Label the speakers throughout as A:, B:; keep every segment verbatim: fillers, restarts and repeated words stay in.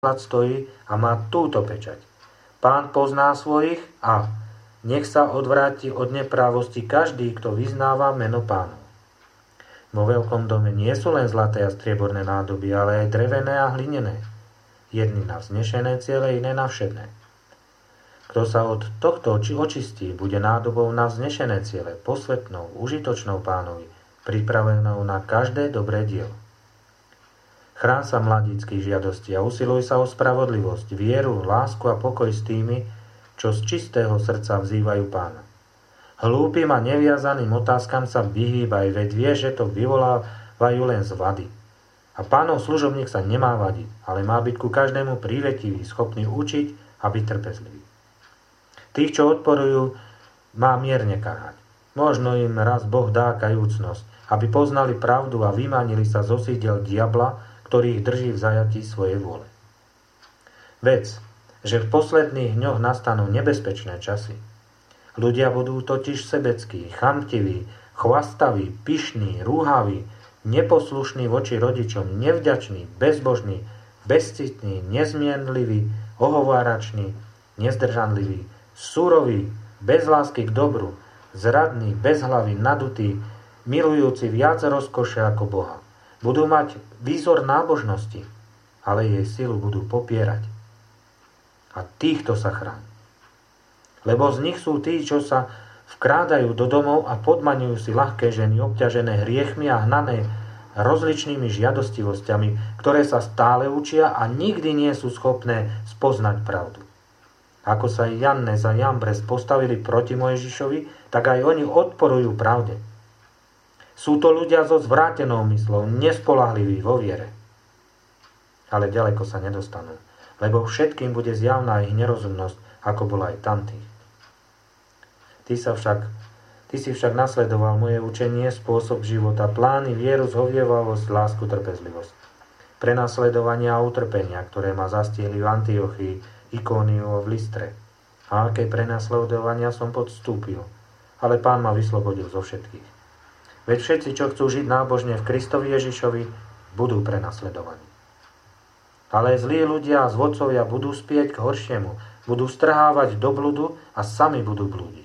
A: stojí a má túto pečať. Pán pozná svojich a nech sa odvráti od neprávosti každý, kto vyznáva meno Pánov. Vo veľkom dome nie sú len zlaté a strieborné nádoby, ale aj drevené a hlinené. Jedny na vznešené ciele, iné na všedné. Kto sa od tohto či očistí, bude nádobou na vznešené ciele, posvetnou, užitočnou Pánovi, pripravenou na každé dobré dielo. Chrán sa mladíckých žiadostí a usiluj sa o spravodlivosť, vieru, lásku a pokoj s tými, čo z čistého srdca vzývajú Pána. Hlúpym a neviazaným otázkam sa vyhýbaj, veď vie, že to vyvolávajú len z vady. A Pánov služobník sa nemá vadiť, ale má byť ku každému prívetivý, schopný učiť a byť trpezlivý. Tých, čo odporujú, má mierne karhať. Možno im raz Boh dá kajúcnosť, aby poznali pravdu a vymanili sa zo sídel diabla, ktorý ich drží v zajatí svojej vôle. Vec, že v posledných dňoch nastanú nebezpečné časy. Ľudia budú totiž sebeckí, chamtiví, chvastaví, pyšní, rúhaví, neposlušní voči rodičom, nevďační, bezbožní, bezcitní, nezmienliví, ohovárační, nezdržanliví, suroví, bez lásky k dobru, zradní, bezhlaví, nadutí, milujúci viac rozkoše ako Boha. Budú mať výzor nábožnosti, ale jej silu budú popierať. A týchto sa chráň. Lebo z nich sú tí, čo sa vkrádajú do domov a podmaňujú si ľahké ženy, obťažené hriechmi a hnané rozličnými žiadostivosťami, ktoré sa stále učia a nikdy nie sú schopné spoznať pravdu. Ako sa Jannes a Jambres postavili proti Mojžišovi, tak aj oni odporujú pravde. Sú to ľudia so zvrátenou myslou, nespolahliví vo viere. Ale ďaleko sa nedostanú, lebo všetkým bude zjavná ich nerozumnosť, ako bola aj tamtých. Ty, sa však, ty si však nasledoval moje učenie, spôsob života, plány, vieru, zhovievavosť, lásku, trpezlivosť. Prenasledovania a utrpenia, ktoré ma zastihli v Antiochii, Ikóniu a v Listre. A aké prenasledovania som podstúpil, ale Pán ma vyslobodil zo všetkých. Veď všetci, čo chcú žiť nábožne v Kristovi Ježišovi, budú prenasledovaní. Ale zlí ľudia a zvodcovia budú spieť k horšiemu, budú strhávať do bludu a sami budú blúdiť.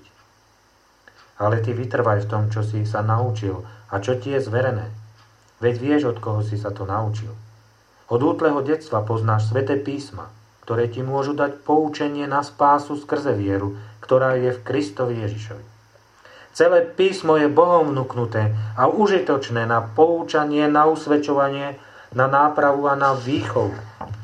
A: Ale ty vytrvaj v tom, čo si sa naučil a čo ti je zverené. Veď vieš, od koho si sa to naučil. Od útleho detstva poznáš sväté písma, ktoré ti môžu dať poučenie na spásu skrze vieru, ktorá je v Kristovi Ježišovi. Celé písmo je Bohom vnuknuté a užitočné na poučanie, na usvedčovanie, na nápravu a na výchovu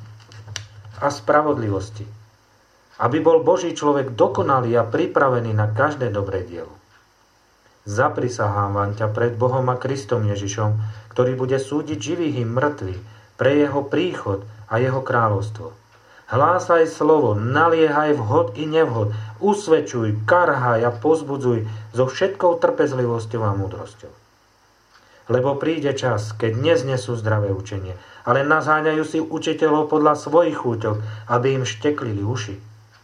A: a spravodlivosti. Aby bol Boží človek dokonalý a pripravený na každé dobré dielo. Zaprisahávam ťa pred Bohom a Kristom Ježišom, ktorý bude súdiť živých i mŕtvych pre jeho príchod a jeho kráľovstvo. Hlásaj slovo, naliehaj vhod i nevhod, usvedčuj, karhaj a pozbudzuj so všetkou trpezlivosťou a múdrosťou. Lebo príde čas, keď neznesú zdravé učenie, ale naháňajú si učiteľov podľa svojich chúťok, aby im šteklili uši.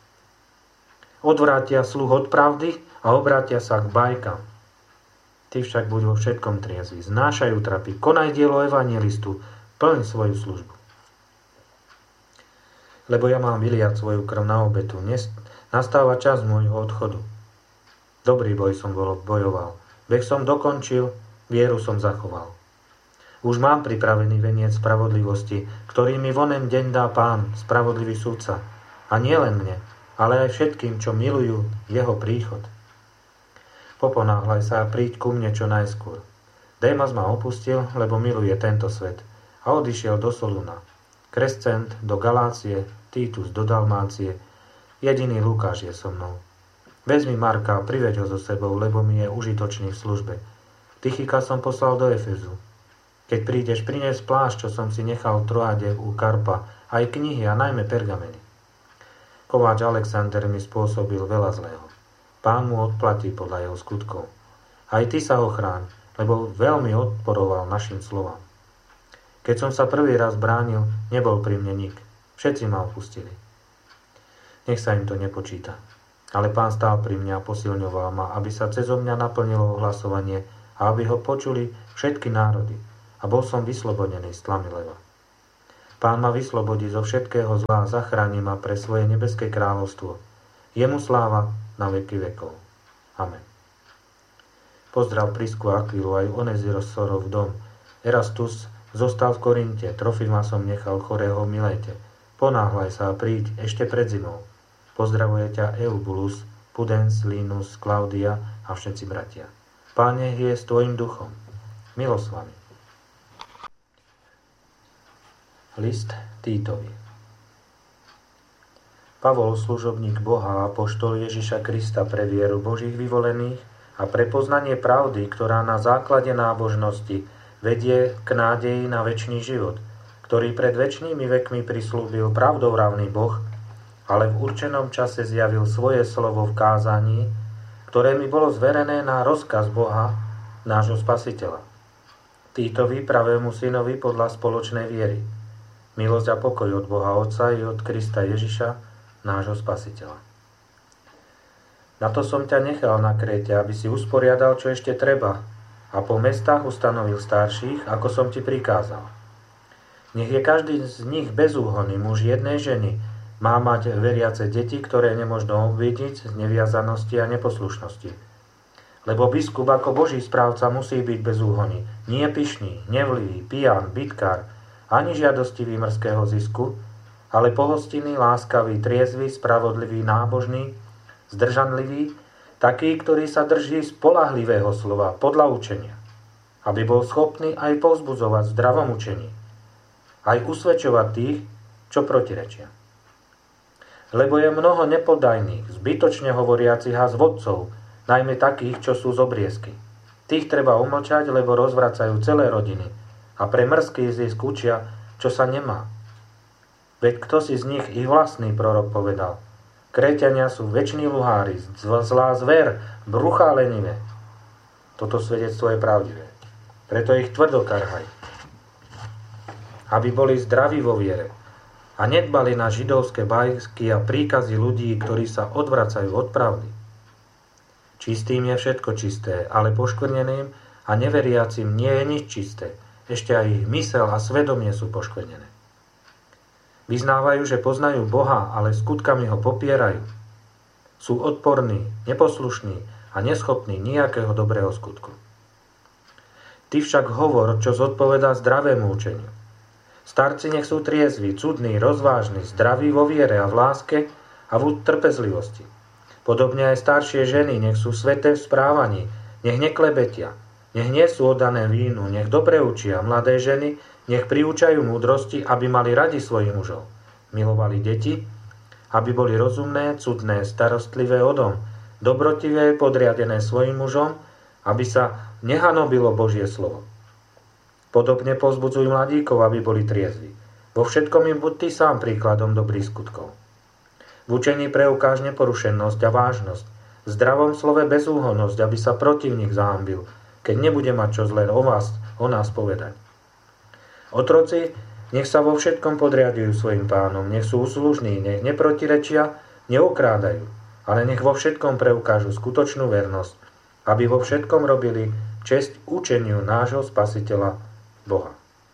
A: Odvrátia sluch od pravdy a obrátia sa k bajkám. Ty však buď vo všetkom triezvy, znášaj útrapy, konaj dielo evangelistu, plň svoju službu. Lebo ja mám vyliať svoju krv na obetu. Nastáva čas môjho odchodu. Dobrý boj som bojoval. Beh som dokončil, vieru som zachoval. Už mám pripravený veniec spravodlivosti, ktorý mi vonen deň dá Pán, spravodlivý sudca. A nie len mne, ale aj všetkým, čo milujú jeho príchod. Poponáhľaj sa a príď ku mne čo najskôr. Démas ma opustil, lebo miluje tento svet a odišiel do Soluna. Krescent do Galácie, Titus do Dalmácie, jediný Lukáš je so mnou. Vezmi Marka a priveď ho so sebou, lebo mi je užitočný v službe. Tychika som poslal do Efezu. Keď prídeš, prines plášť, čo som si nechal v Troáde u Karpa, aj knihy a najmä pergameny. Kováč Alexander mi spôsobil veľa zlého. Pán mu odplatí podľa jeho skutkov. Aj ty sa ho chráň, lebo veľmi odporoval našim slovám. Keď som sa prvý raz bránil, nebol pri mne nik. Všetci ma opustili. Nech sa im to nepočíta. Ale Pán stál pri mňa a posilňoval ma, aby sa cezo mňa naplnilo ohlasovanie a aby ho počuli všetky národy. A bol som vyslobodený z tlamy leva. Pán ma vyslobodí zo všetkého zla a zachráni ma pre svoje nebeské kráľovstvo. Jemu sláva na veky vekov. Amen. Pozdrav Prisku a Akvilu aj Onezirosov dom. Erastus zostal v Korinte, Trofima som nechal chorého v Milete. Ponáhľaj sa a príď ešte pred zimou. Pozdravuje ťa Eubulus, Pudens, Linus, Klaudia a všetci bratia. Pán nech je s tvojim duchom. Milosť s vami. List Týtovi. Pavol, služobník Boha a apoštol Ježiša Krista pre vieru Božích vyvolených a pre poznanie pravdy, ktorá na základe nábožnosti vedie k nádeji na večný život, ktorý pred večnými vekmi prislúbil pravdovravný Boh, ale v určenom čase zjavil svoje slovo v kázaní, ktoré mi bolo zverené na rozkaz Boha, nášho Spasiteľa. Týtovi, pravému synovi podľa spoločnej viery. Milosť a pokoj od Boha Otca i od Krista Ježiša, nášho Spasiteľa. Na to som ťa nechal na Kréte, aby si usporiadal, čo ešte treba, a po mestách ustanovil starších, ako som ti prikázal. Nech je každý z nich bezúhonný, muž jednej ženy, má mať veriace deti, ktoré nemožno obvidiť z neviazanosti a neposlušnosti. Lebo biskup ako Boží správca musí byť bezúhonný, nie pyšný, nevlivý, pijan, bitkár, ani žiadostivý mrzkého zisku, ale pohostinný, láskavý, triezvy, spravodlivý, nábožný, zdržanlivý, taký, ktorý sa drží spoľahlivého slova podľa učenia, aby bol schopný aj povzbudzovať v zdravom učení, aj usvedčovať tých, čo protirečia. Lebo je mnoho nepodajných, zbytočne hovoriacich a zvodcov, najmä takých, čo sú z obriezky. Tých treba umlčať, lebo rozvracajú celé rodiny a pre mrzký zisk učia, čo sa nemá. Veď kto si z nich ich vlastný prorok povedal? Kréťania sú väčší luhári, zlá zver, bruchá lenivé. Toto svedectvo je pravdivé. Preto ich tvrdo karhaj. Aby boli zdraví vo viere a nedbali na židovské bajky a príkazy ľudí, ktorí sa odvracajú od pravdy. Čistým je všetko čisté, ale poškvrneným a neveriacim nie je nič čisté. Ešte aj ich mysel a svedomie sú poškvrnené. Vyznávajú, že poznajú Boha, ale skutkami ho popierajú. Sú odporní, neposlušní a neschopní nejakého dobrého skutku. Ty však hovor, čo zodpovedá zdravému učeniu. Starci nech sú triezví, cudní, rozvážni, zdraví vo viere a v láske a v trpezlivosti. Podobne aj staršie ženy nech sú sveté v správaní, nech neklebetia, nech nie sú oddané vínu, nech dobre učia. Mladé ženy nech priúčajú múdrosti, aby mali radi svojich mužov. Milovali deti, aby boli rozumné, cudné, starostlivé o dom, dobrotivé, podriadené svojim mužom, aby sa nehanobilo Božie slovo. Podobne povzbudzuj mladíkov, aby boli triezvi. Vo všetkom im buď ty sám príkladom dobrých skutkov. V učení preukáž neporušenosť a vážnosť, v zdravom slove bezúhonnosť, aby sa protivník zahambil, keď nebude mať čo zlé o vás, o nás povedať. Otroci, nech sa vo všetkom podriadujú svojim pánom, nech sú uslužní, nech neprotirečia, neokrádajú, ale nech vo všetkom preukážu skutočnú vernosť, aby vo všetkom robili česť učeniu nášho Spasiteľa Boha.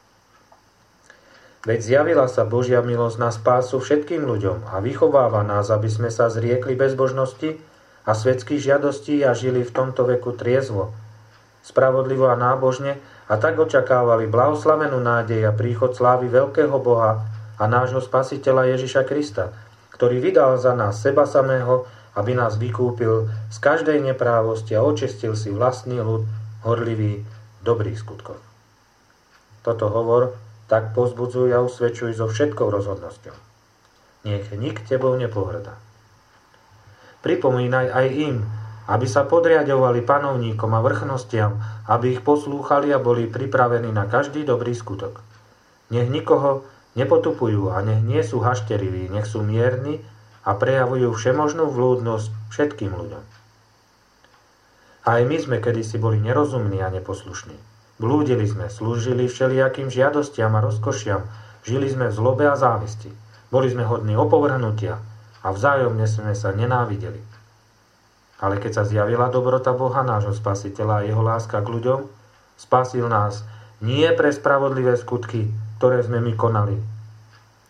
A: Veď zjavila sa Božia milosť na spásu všetkým ľuďom a vychováva nás, aby sme sa zriekli bezbožnosti a svetských žiadostí a žili v tomto veku triezvo, spravodlivo a nábožne a tak očakávali blahoslavenú nádej a príchod slávy veľkého Boha a nášho Spasiteľa Ježiša Krista, ktorý vydal za nás seba samého, aby nás vykúpil z každej neprávosti a očistil si vlastný ľud horlivý dobrých skutkov. Toto hovor tak povzbudzuj a usvedčuj so všetkou rozhodnosťou. Nech nik tebou nepohrdá. Pripomínaj aj im, aby sa podriadovali panovníkom a vrchnostiam, aby ich poslúchali a boli pripravení na každý dobrý skutok. Nech nikoho nepotupujú a nech nie sú hašteriví, nech sú mierni a prejavujú všemožnú vľúdnosť všetkým ľuďom. Aj my sme kedysi boli nerozumní a neposlušní. Blúdili sme, slúžili všelijakým žiadostiam a rozkošiam, žili sme v zlobe a závisti. Boli sme hodní opovrhnutia a vzájomne sme sa nenávideli. Ale keď sa zjavila dobrota Boha, nášho Spasiteľa a jeho láska k ľuďom, spasil nás nie pre spravodlivé skutky, ktoré sme my konali,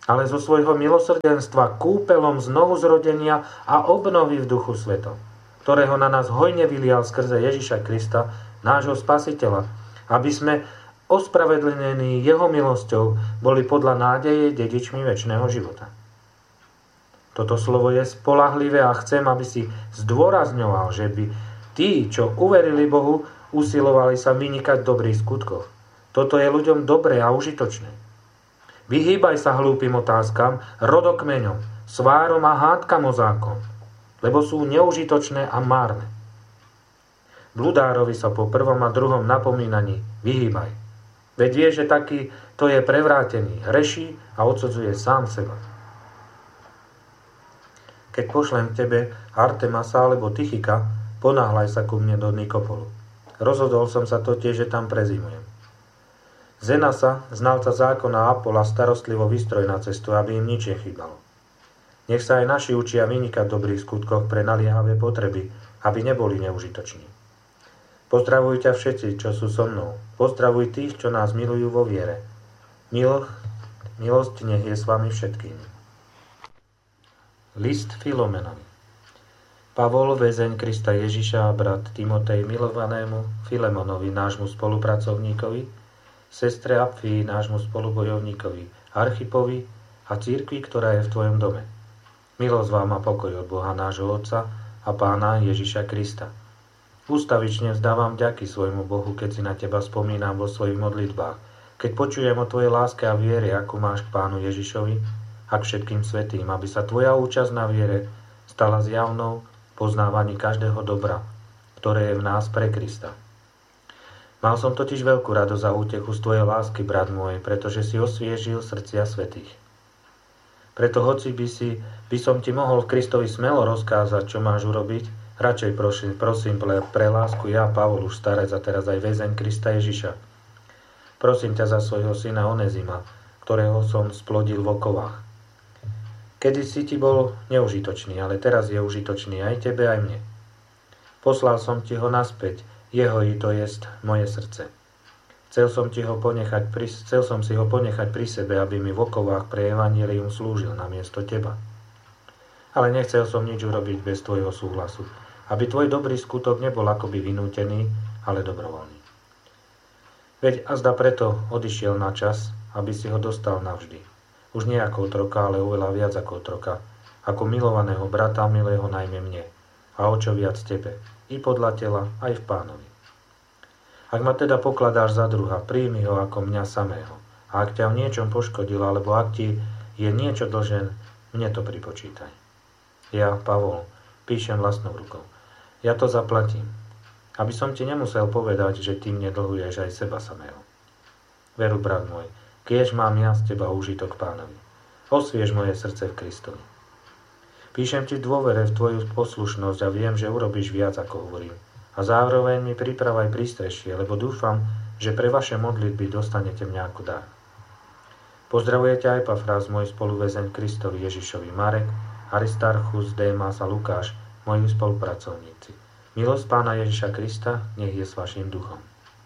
A: ale zo svojho milosrdenstva kúpelom znovu zrodenia a obnovy v Duchu Svetom, ktorého na nás hojne vylial skrze Ježiša Krista, nášho Spasiteľa, aby sme ospravedlnení jeho milosťou boli podľa nádeje dedičmi večného života. Toto slovo je spolahlivé a chcem, aby si zdôrazňoval, že by tí, čo uverili Bohu, usilovali sa vynikať v dobrých skutkoch. Toto je ľuďom dobré a užitočné. Vyhýbaj sa hlúpym otázkam, rodokmeňom, svárom a hádkam o zákon, lebo sú neužitočné a márne. Bludárovi sa po prvom a druhom napomínaní vyhýbaj. Veď vie, že taký to je prevrátený, hreší a odsudzuje sám seba. Keď pošlem k tebe Artemasa alebo Tychika, ponáhľaj sa ku mne do Nikopolu. Rozhodol som sa totiž, že tam prezimujem. Zenasa, znalca zákona Apola, starostlivo vystroj na cestu, aby im nič nechýbalo. Nech sa aj naši učia vynikať v dobrých skutkoch pre naliehavé potreby, aby neboli neužitoční. Pozdravuj ťa všetci, čo sú so mnou. Pozdravuj tých, čo nás milujú vo viere. Milo, milosť nech je s vami všetkými. List Filomenovi. Pavol, väzeň Krista Ježiša a brat Timotej milovanému Filemonovi, nášmu spolupracovníkovi, sestre Apfii, nášmu spolubojovníkovi, Archipovi a cirkvi, ktorá je v tvojom dome. Milosť vám a pokoj od Boha nášho Otca a Pána Ježiša Krista. Ústavične vzdávam vďaky svojmu Bohu, keď si na teba spomínam vo svojich modlitbách, keď počujem o tvojej láske a viere, akú máš k Pánu Ježišovi a k všetkým svätým, aby sa tvoja účasť na viere stala zjavnou poznávaní každého dobra, ktoré je v nás pre Krista. Mal som totiž veľkú radosť a útechu z tvojej lásky, brat môj, pretože si osviežil srdcia svätých. Preto hoci by, si, by som ti mohol v Kristovi smelo rozkázať, čo máš urobiť, radšej prosím, prosím pre, pre lásku ja, Pavol, už starec a teraz aj väzeň Krista Ježiša. Prosím ťa za svojho syna Onezima, ktorého som splodil v okovách. Kedy si ti bol neužitočný, ale teraz je užitočný aj tebe, aj mne. Poslal som ti ho naspäť, jeho i to jest moje srdce. Chcel som, ti ho ponechať pri, chcel som si ho ponechať pri sebe, aby mi v okovách pre evanjelium slúžil namiesto teba. Ale nechcel som nič urobiť bez tvojho súhlasu, aby tvoj dobrý skutok nebol akoby vynútený, ale dobrovoľný. Veď azda preto odišiel na čas, aby si ho dostal navždy. Už nie ako otroka, ale oveľa viac ako otroka, ako milovaného brata, milého najmä mne, a o čo viac tebe, i podľa tela, aj v Pánovi. Ak ma teda pokladáš za druha, príjmi ho ako mňa samého, a ak ťa v niečom poškodil, alebo ak ti je niečo dlžen, mne to pripočítaj. Ja, Pavol, píšem vlastnou rukou. Ja to zaplatím, aby som ti nemusel povedať, že ty mne dlhuješ aj seba samého. Veru, brat môj, kiež mám ja z teba úžitok Pánovi. Osviež moje srdce v Kristovi. Píšem ti v dôvere v tvoju poslušnosť a viem, že urobíš viac, ako hovorím. A zároveň mi pripravaj prístrešie, lebo dúfam, že pre vaše modlitby dostanete mňa ako dar. Pozdravujete aj Epafrás, môj spoluväzeň Kristovi Ježišovi, Marek, Aristarchus, Démas a Lukáš, moji spolupracovníci. Milosť Pána Ježiša Krista nech je s vašim duchom.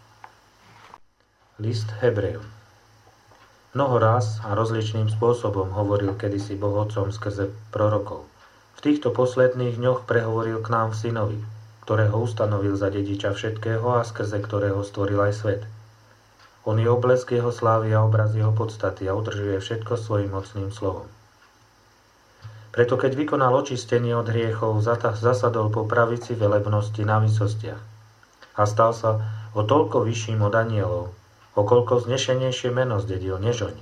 A: List Hebrejom. Mnoho raz a rozličným spôsobom hovoril kedysi Boh Otcom skrze prorokov. V týchto posledných dňoch prehovoril k nám v Synovi, ktorého ustanovil za dediča všetkého a skrze ktorého stvoril aj svet. On je oblesk jeho slávy a obraz jeho podstaty a udržuje všetko svojim mocným slovom. Preto keď vykonal očistenie od hriechov, zasadol po pravici velebnosti na výsostiach a stal sa o toľko vyšším od anielov, o koľko znešenejšie meno zdedil než oni.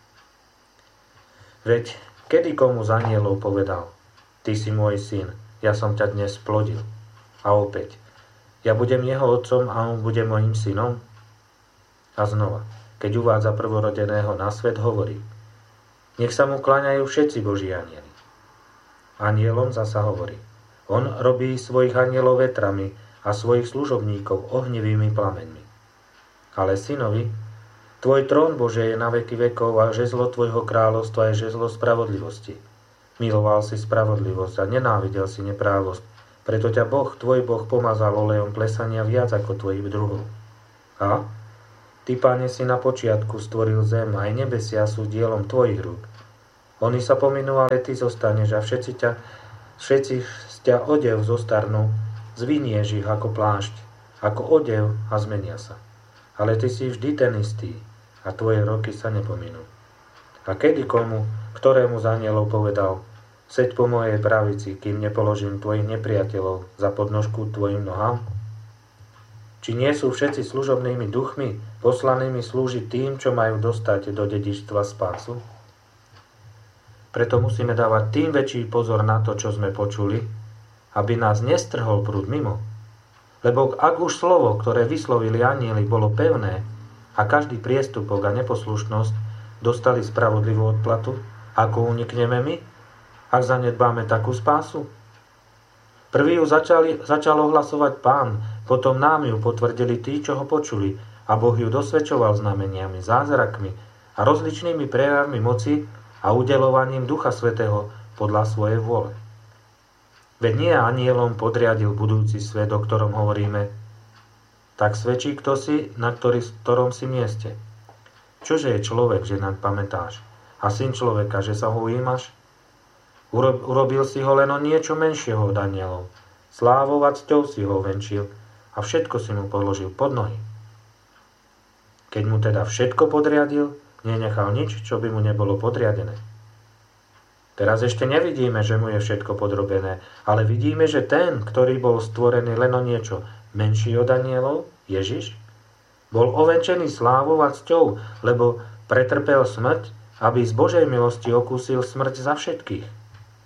A: Veď kedy komu z anielov povedal: Ty si môj syn, ja som ťa dnes splodil. A opäť: Ja budem jeho otcom a on bude mojím synom. A znova, keď uvádza prvorodeného na svet, hovorí: Nech sa mu kláňajú všetci Boží anieli. Anielom zasa hovorí: On robí svojich anielov vetrami a svojich služobníkov ohnivými plameňmi. Ale synovi: Tvoj trón, Bože, je na veky vekov a žezlo tvojho kráľovstva je žezlo spravodlivosti. Miloval si spravodlivosť a nenávidel si neprávosť, preto ťa Boh, tvoj Boh, pomazal olejom plesania viac ako tvojich druhov. A ty, Pane, si na počiatku stvoril zem, aj nebesia sú dielom tvojich rúk. Oni sa pominú, ale ty zostaneš a všetci ťa, všetci ťa odev zostarnú, zvinieš ich ako plášť, ako odev a zmenia sa. Ale ty si vždy ten istý a tvoje roky sa nepominú. A kedy komu, ktorému z anielov povedal, seď po mojej pravici, kým nepoložím tvojich nepriateľov za podnožku tvojim nohám? Či nie sú všetci služobnými duchmi, poslanými slúžiť tým, čo majú dostať do dedičstva spásu? Preto musíme dávať tým väčší pozor na to, čo sme počuli, aby nás nestrhol prúd mimo. Lebo ak už slovo, ktoré vyslovili anjeli, bolo pevné a každý priestupok a neposlušnosť dostali spravodlivú odplatu, ako unikneme my, ak zanedbáme takú spásu? Prvý ju začali, začal ohlasovať Pán, potom nám ju potvrdili tí, čo ho počuli, a Boh ju dosvedčoval znameniami, zázrakmi a rozličnými prejavmi moci a udeľovaním Ducha Svätého podľa svojej vôle. Veď nie anjelom podriadil budúci svet, o ktorom hovoríme. Tak svedčí kto si, na ktorý, ktorom si mieste. Čože je človek, že naň pamätáš? A syn človeka, že sa ho ujímaš? Urobil si ho len o niečo menšieho od anjelov. Slávou a cťou si ho venčil a všetko si mu položil pod nohy. Keď mu teda všetko podriadil, nenechal nič, čo by mu nebolo podriadené. Teraz ešte nevidíme, že mu je všetko podrobené, ale vidíme, že ten, ktorý bol stvorený len o niečo menší od anielov, Ježiš, bol ovenčený slávou a cťou, lebo pretrpel smrť, aby z Božej milosti okúsil smrť za všetkých.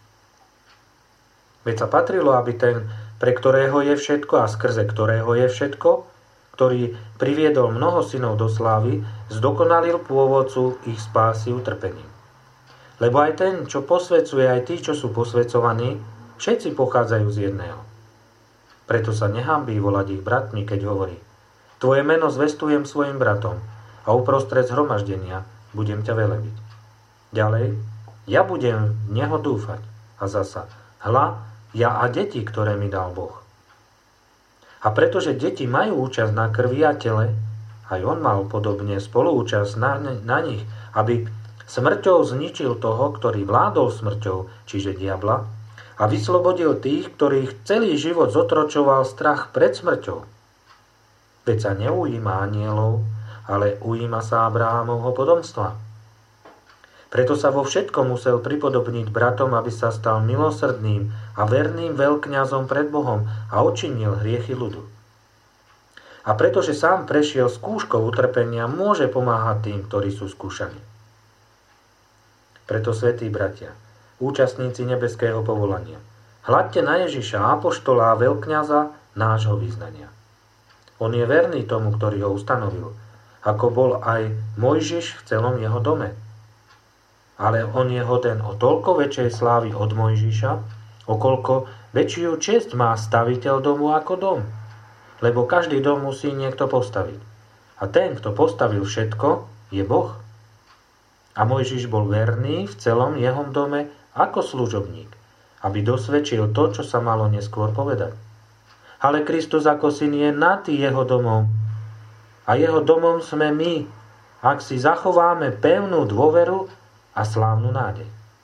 A: Veď sa patrilo, aby ten, pre ktorého je všetko a skrze ktorého je všetko, ktorý priviedol mnoho synov do slávy, zdokonalil pôvodcu ich spásy utrpením. Lebo aj ten, čo posvedzuje, aj tí, čo sú posvedzovaní, všetci pochádzajú z jedného. Preto sa nehanbí volať ich bratmi, keď hovorí: Tvoje meno zvestujem svojim bratom a uprostred zhromaždenia budem ťa velebiť. Ďalej, ja budem v neho dúfať. A zasa, hľa, ja a deti, ktoré mi dal Boh. A pretože deti majú účasť na krvi a tele, aj on mal podobne spoluúčasť na, na nich, aby smrťou zničil toho, ktorý vládol smrťou, čiže diabla, a vyslobodil tých, ktorých celý život zotročoval strach pred smrťou. Veď sa neujíma anielov, ale ujíma sa Abrahámovho potomstva. Preto sa vo všetkom musel pripodobniť bratom, aby sa stal milosrdným a verným veľkňazom pred Bohom a odčinil hriechy ľudu. A pretože sám prešiel skúškou utrpenia, môže pomáhať tým, ktorí sú skúšaní. Preto, svätí bratia, účastníci nebeského povolania, hľadte na Ježiša, apoštola a veľkňaza nášho vyznania. On je verný tomu, ktorý ho ustanovil, ako bol aj Mojžiš v celom jeho dome. Ale on je hoden o toľko väčšej slávy od Mojžiša, o koľko väčšiu česť má staviteľ domu ako dom. Lebo každý dom musí niekto postaviť. A ten, kto postavil všetko, je Boh. A Mojžiš bol verný v celom jeho dome ako služobník, aby dosvedčil to, čo sa malo neskôr povedať. Ale Kristus ako syn je nad jeho domom. A jeho domom sme my, ak si zachováme pevnú dôveru a slávnu nádej.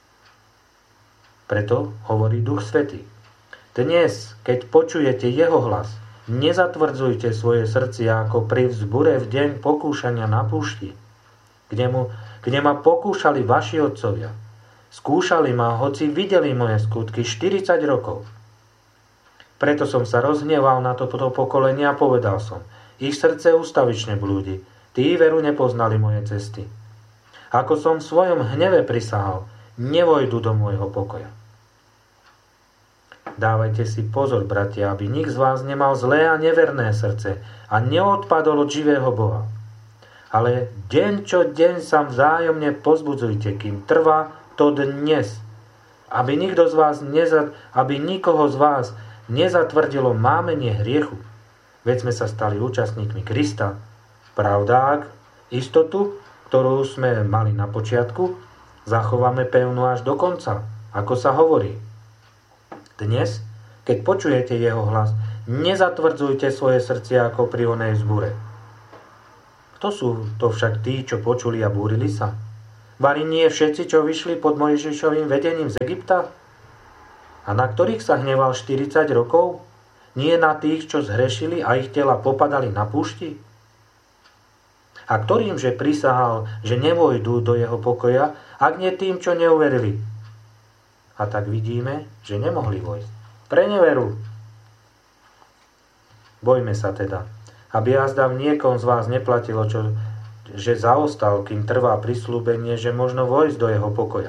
A: Preto hovorí Duch Svätý: Dnes, keď počujete jeho hlas, nezatvrdzujte svoje srdcia ako pri vzbure v deň pokúšania na púšti, kde, mu, kde ma pokúšali vaši otcovia. Skúšali ma, hoci videli moje skutky štyridsať rokov. Preto som sa rozhneval na toto pokolenie a povedal som: Ich srdce ustavične blúdi, tí veru nepoznali moje cesty. Ako som v svojom hneve prisahal, nevojdu do môjho pokoja. Dávajte si pozor, bratia, aby nik z vás nemal zlé a neverné srdce a neodpadol od živého Boha. Ale deň čo deň sa vzájomne pozbudzujte, kým trvá to dnes, aby nikto z vás nezad, aby nikoho z vás nezatvrdilo mámenie hriechu. Veď sme sa stali účastníkmi Krista. Pravda, ak istotu, ktorú sme mali na počiatku, zachováme pevnú až do konca, ako sa hovorí. Dnes, keď počujete jeho hlas, nezatvrdzujte svoje srdcia ako pri onej zbure. Kto sú to však tí, čo počuli a búrili sa? Vari nie všetci, čo vyšli pod Mojžišovým vedením z Egypta? A na ktorých sa hneval štyridsať rokov? Nie na tých, čo zhrešili a ich tela popadali na púšti? A ktorým že prisahal, že nevojdu do jeho pokoja, ak nie tým, čo neuverili? A tak vidíme, že nemohli vojsť. Pre neveru. Bojme sa teda, aby jazda v niekom z vás neplatilo, čo, že zaostal, kým trvá prisľúbenie, že možno vojsť do jeho pokoja.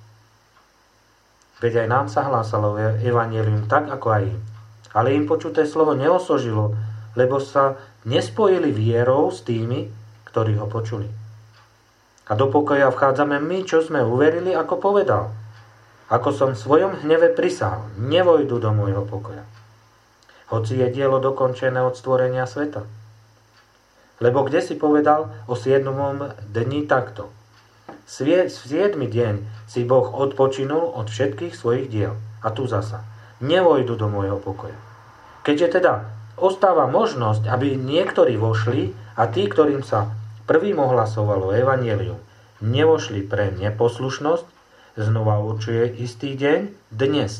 A: Veď aj nám sa hlásalo evanjelium tak, ako aj im. Ale im počuté slovo neosožilo, lebo sa nespojili vierou s tými, ktorí ho počuli. A do pokoja vchádzame my, čo sme uverili, ako povedal. Ako som v svojom hneve prisahal, nevojdu do môjho pokoja. Hoci je dielo dokončené od stvorenia sveta. Lebo kde si povedal o siedmom dni takto. V siedmy deň si Boh odpočinul od všetkých svojich diel. A tu zasa. Nevojdu do môjho pokoja. Keďže teda ostáva možnosť, aby niektorí vošli a tí, ktorým sa prvým ohlasovalo evanjelium, nevošli pre neposlušnosť, znova určuje istý deň dnes.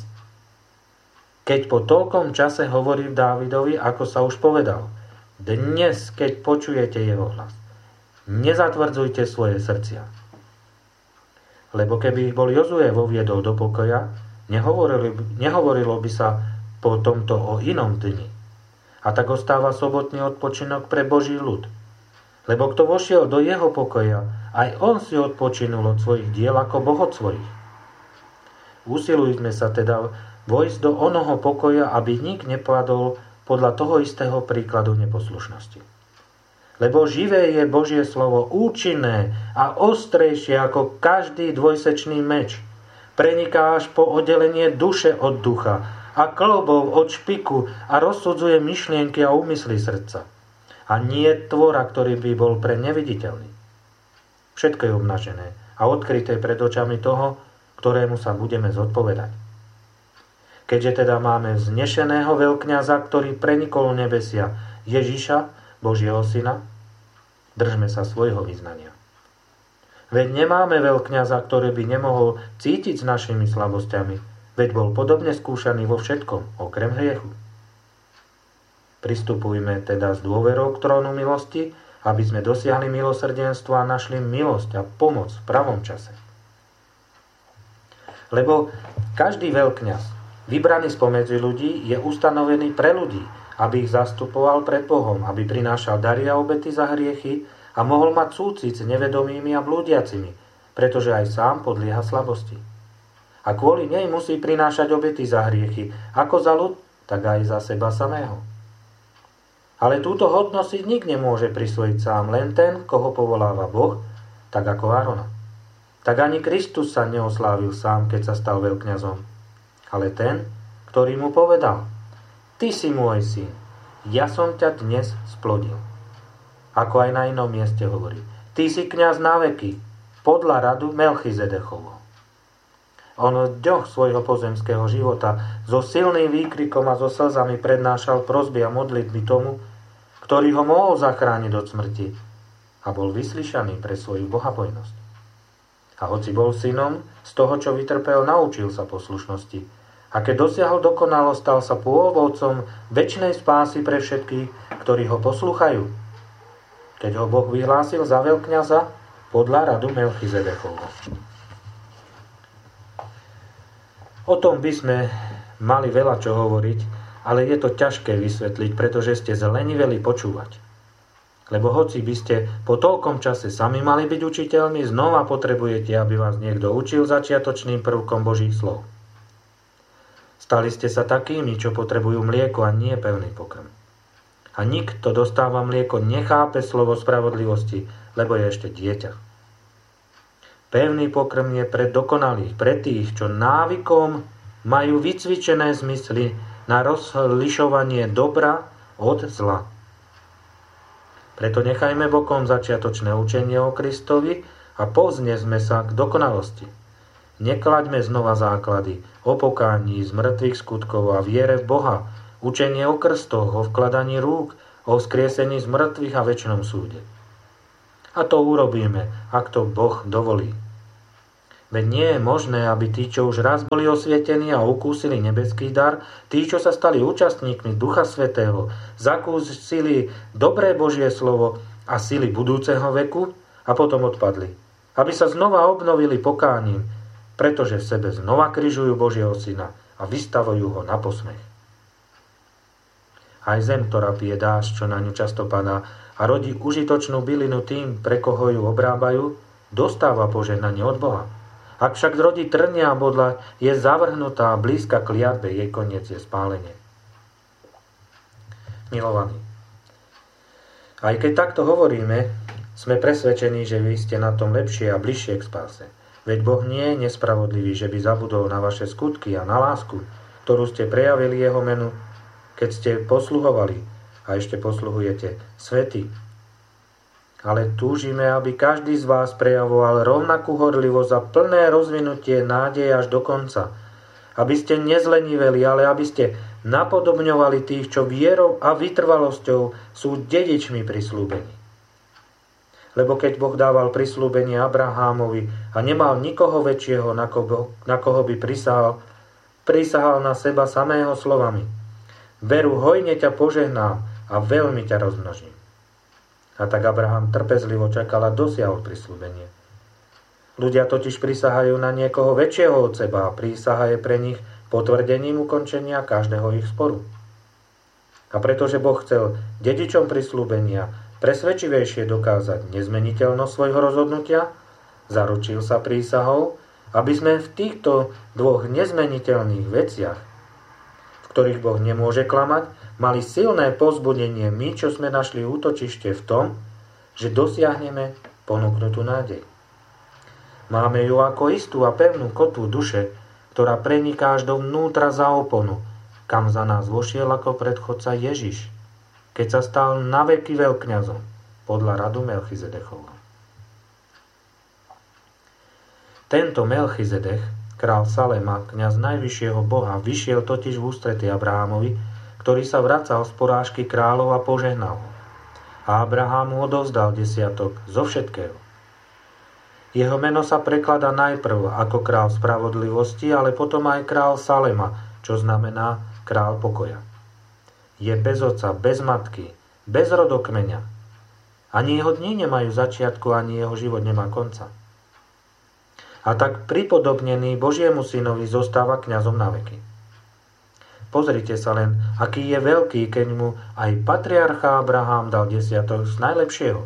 A: Keď po toľkom čase hovorí Dávidovi, ako sa už povedal, dnes, keď počujete jeho hlas, nezatvrdzujte svoje srdcia. Lebo keby ich bol Jozue voviedol do pokoja, nehovorilo, nehovorilo by sa po tomto o inom dni. A tak ostáva sobotný odpočinok pre Boží ľud. Lebo kto vošiel do jeho pokoja, aj on si odpočinul od svojich diel ako Boh od svojich. Usilujme sa teda vojsť do onoho pokoja, aby nik nepadol podľa toho istého príkladu neposlušnosti. Lebo živé je Božie slovo, účinné a ostrejšie ako každý dvojsečný meč. Preniká až po oddelenie duše od ducha a kĺbov od špiku a rozsudzuje myšlienky a úmysly srdca. A nie tvora, ktorý by bol pre neviditeľný. Všetko je obnažené a odkryté pred očami toho, ktorému sa budeme zodpovedať. Keďže teda máme vznešeného veľkňaza, ktorý prenikol nebesia, Ježiša, Božieho syna, držme sa svojho vyznania. Veď nemáme veľkňaza, ktorý by nemohol cítiť s našimi slabosťami, veď bol podobne skúšaný vo všetkom, okrem hriechu. Pristupujme teda s dôverou k trónu milosti, aby sme dosiahli milosrdenstvo a našli milosť a pomoc v pravom čase. Lebo každý veľkňaz, vybraný spomedzi ľudí, je ustanovený pre ľudí, aby ich zastupoval pred Bohom, aby prinášal dary a obety za hriechy a mohol mať súcit s nevedomými a blúdiacimi, pretože aj sám podlieha slabosti. A kvôli nej musí prinášať obety za hriechy, ako za ľud, tak aj za seba samého. Ale túto hodnosť si nik nemôže prisvojiť sám, len ten, koho povoláva Boh, tak ako Árona. Tak ani Kristus sa neoslávil sám, keď sa stal veľkňazom, ale ten, ktorý mu povedal: Ty si môj syn, ja som ťa dnes splodil. Ako aj na inom mieste hovorí: Ty si kňaz na veky, podľa radu Melchizedechovho. On v dňoch svojho pozemského života so silným výkrikom a so slzami prednášal prosby a modlitby tomu, ktorý ho mohol zachrániť od smrti a bol vyslyšaný pre svoju bohabojnosť. A hoci bol synom, z toho, čo vytrpel, naučil sa poslušnosti. A keď dosiahol dokonalosť, stal sa pôvodcom večnej spásy pre všetkých, ktorí ho poslúchajú. Keď ho Boh vyhlásil za veľkňaza podľa radu Melchizedechovho. O tom by sme mali veľa čo hovoriť, ale je to ťažké vysvetliť, pretože ste zleniveli počúvať. Lebo hoci by ste po toľkom čase sami mali byť učiteľmi, znova potrebujete, aby vás niekto učil začiatočným prvkom Božích slov. Stali ste sa takými, čo potrebujú mlieko a nie pevný pokrm. A nikto dostáva mlieko, nechápe slovo spravodlivosti, lebo je ešte dieťa. Pevný pokrm je pre dokonalých, pre tých, čo návykom majú vycvičené zmysly na rozlišovanie dobra od zla. Preto nechajme bokom začiatočné učenie o Kristovi a povznesme sa k dokonalosti. Neklaďme znova základy o pokání z mŕtvych skutkov a viere v Boha, učenie o krstoch, o vkladaní rúk, o vzkriesení z mŕtvych a večnom súde. A to urobíme, ak to Boh dovolí. Veď nie je možné, aby tí, čo už raz boli osvietení a ukúsili nebeský dar, tí, čo sa stali účastníkmi Ducha Svätého, zakúsili dobré Božie slovo a sily budúceho veku a potom odpadli. Aby sa znova obnovili pokáním, pretože v sebe znova križujú Božieho Syna a vystavujú ho na posmech. Aj zem, ktorá pije dážď, čo na ňu často padá a rodí užitočnú bylinu tým, pre koho ju obrábajú, dostáva požehnanie od Boha. Ak však zrodí trnia a bodľa, je zavrhnutá a blízka kliatbe, jej koniec je spálenie. Milovaní, aj keď takto hovoríme, sme presvedčení, že vy ste na tom lepšie a bližšie k spáse. Veď Boh nie je nespravodlivý, že by zabudol na vaše skutky a na lásku, ktorú ste prejavili jeho menu, keď ste posluhovali a ešte posluhujete svety. Ale túžime, aby každý z vás prejavoval rovnakú horlivosť a plné rozvinutie nádeje až do konca. Aby ste nezleniveli, ale aby ste napodobňovali tých, čo vierou a vytrvalosťou sú dedičmi prislúbení. Lebo keď Boh dával prislúbenie Abrahámovi a nemal nikoho väčšieho, na koho, na koho by prisahal, prisahal na seba samého slovami: Veru, hojne ťa požehnám a veľmi ťa rozmnožím. A tak Abraham trpezlivo čakal a dosiahol prisľúbenie. Ľudia totiž prisahajú na niekoho väčšieho od seba a prísaha je pre nich potvrdením ukončenia každého ich sporu. A pretože Boh chcel dedičom prisľúbenia presvedčivejšie dokázať nezmeniteľnosť svojho rozhodnutia, zaručil sa prísahou, aby sme v týchto dvoch nezmeniteľných veciach, v ktorých Boh nemôže klamať, mali silné povzbudenie my, čo sme našli útočište v tom, že dosiahneme ponúknutú nádej. Máme ju ako istú a pevnú kotvu duše, ktorá preniká až dovnútra za oponu, kam za nás vošiel ako predchodca Ježiš, keď sa stal na veky veľkňazom, podľa radu Melchizedechovho. Tento Melchizedech, král Salema, kňaz najvyššieho Boha, vyšiel totiž v ústrety Abrahámovi, ktorý sa vracal z porážky kráľov a požehnal ho. A Abraham mu odovzdal desiatok zo všetkého. Jeho meno sa prekladá najprv ako král spravodlivosti, ale potom aj král Salema, čo znamená král pokoja. Je bez otca, bez matky, bez rodokmeňa. Ani jeho dni nemajú začiatku, ani jeho život nemá konca. A tak pripodobnený Božiemu synovi zostáva kňazom na veky. Pozrite sa len, aký je veľký, keď mu aj patriarcha Abraham dal desiatok z najlepšieho.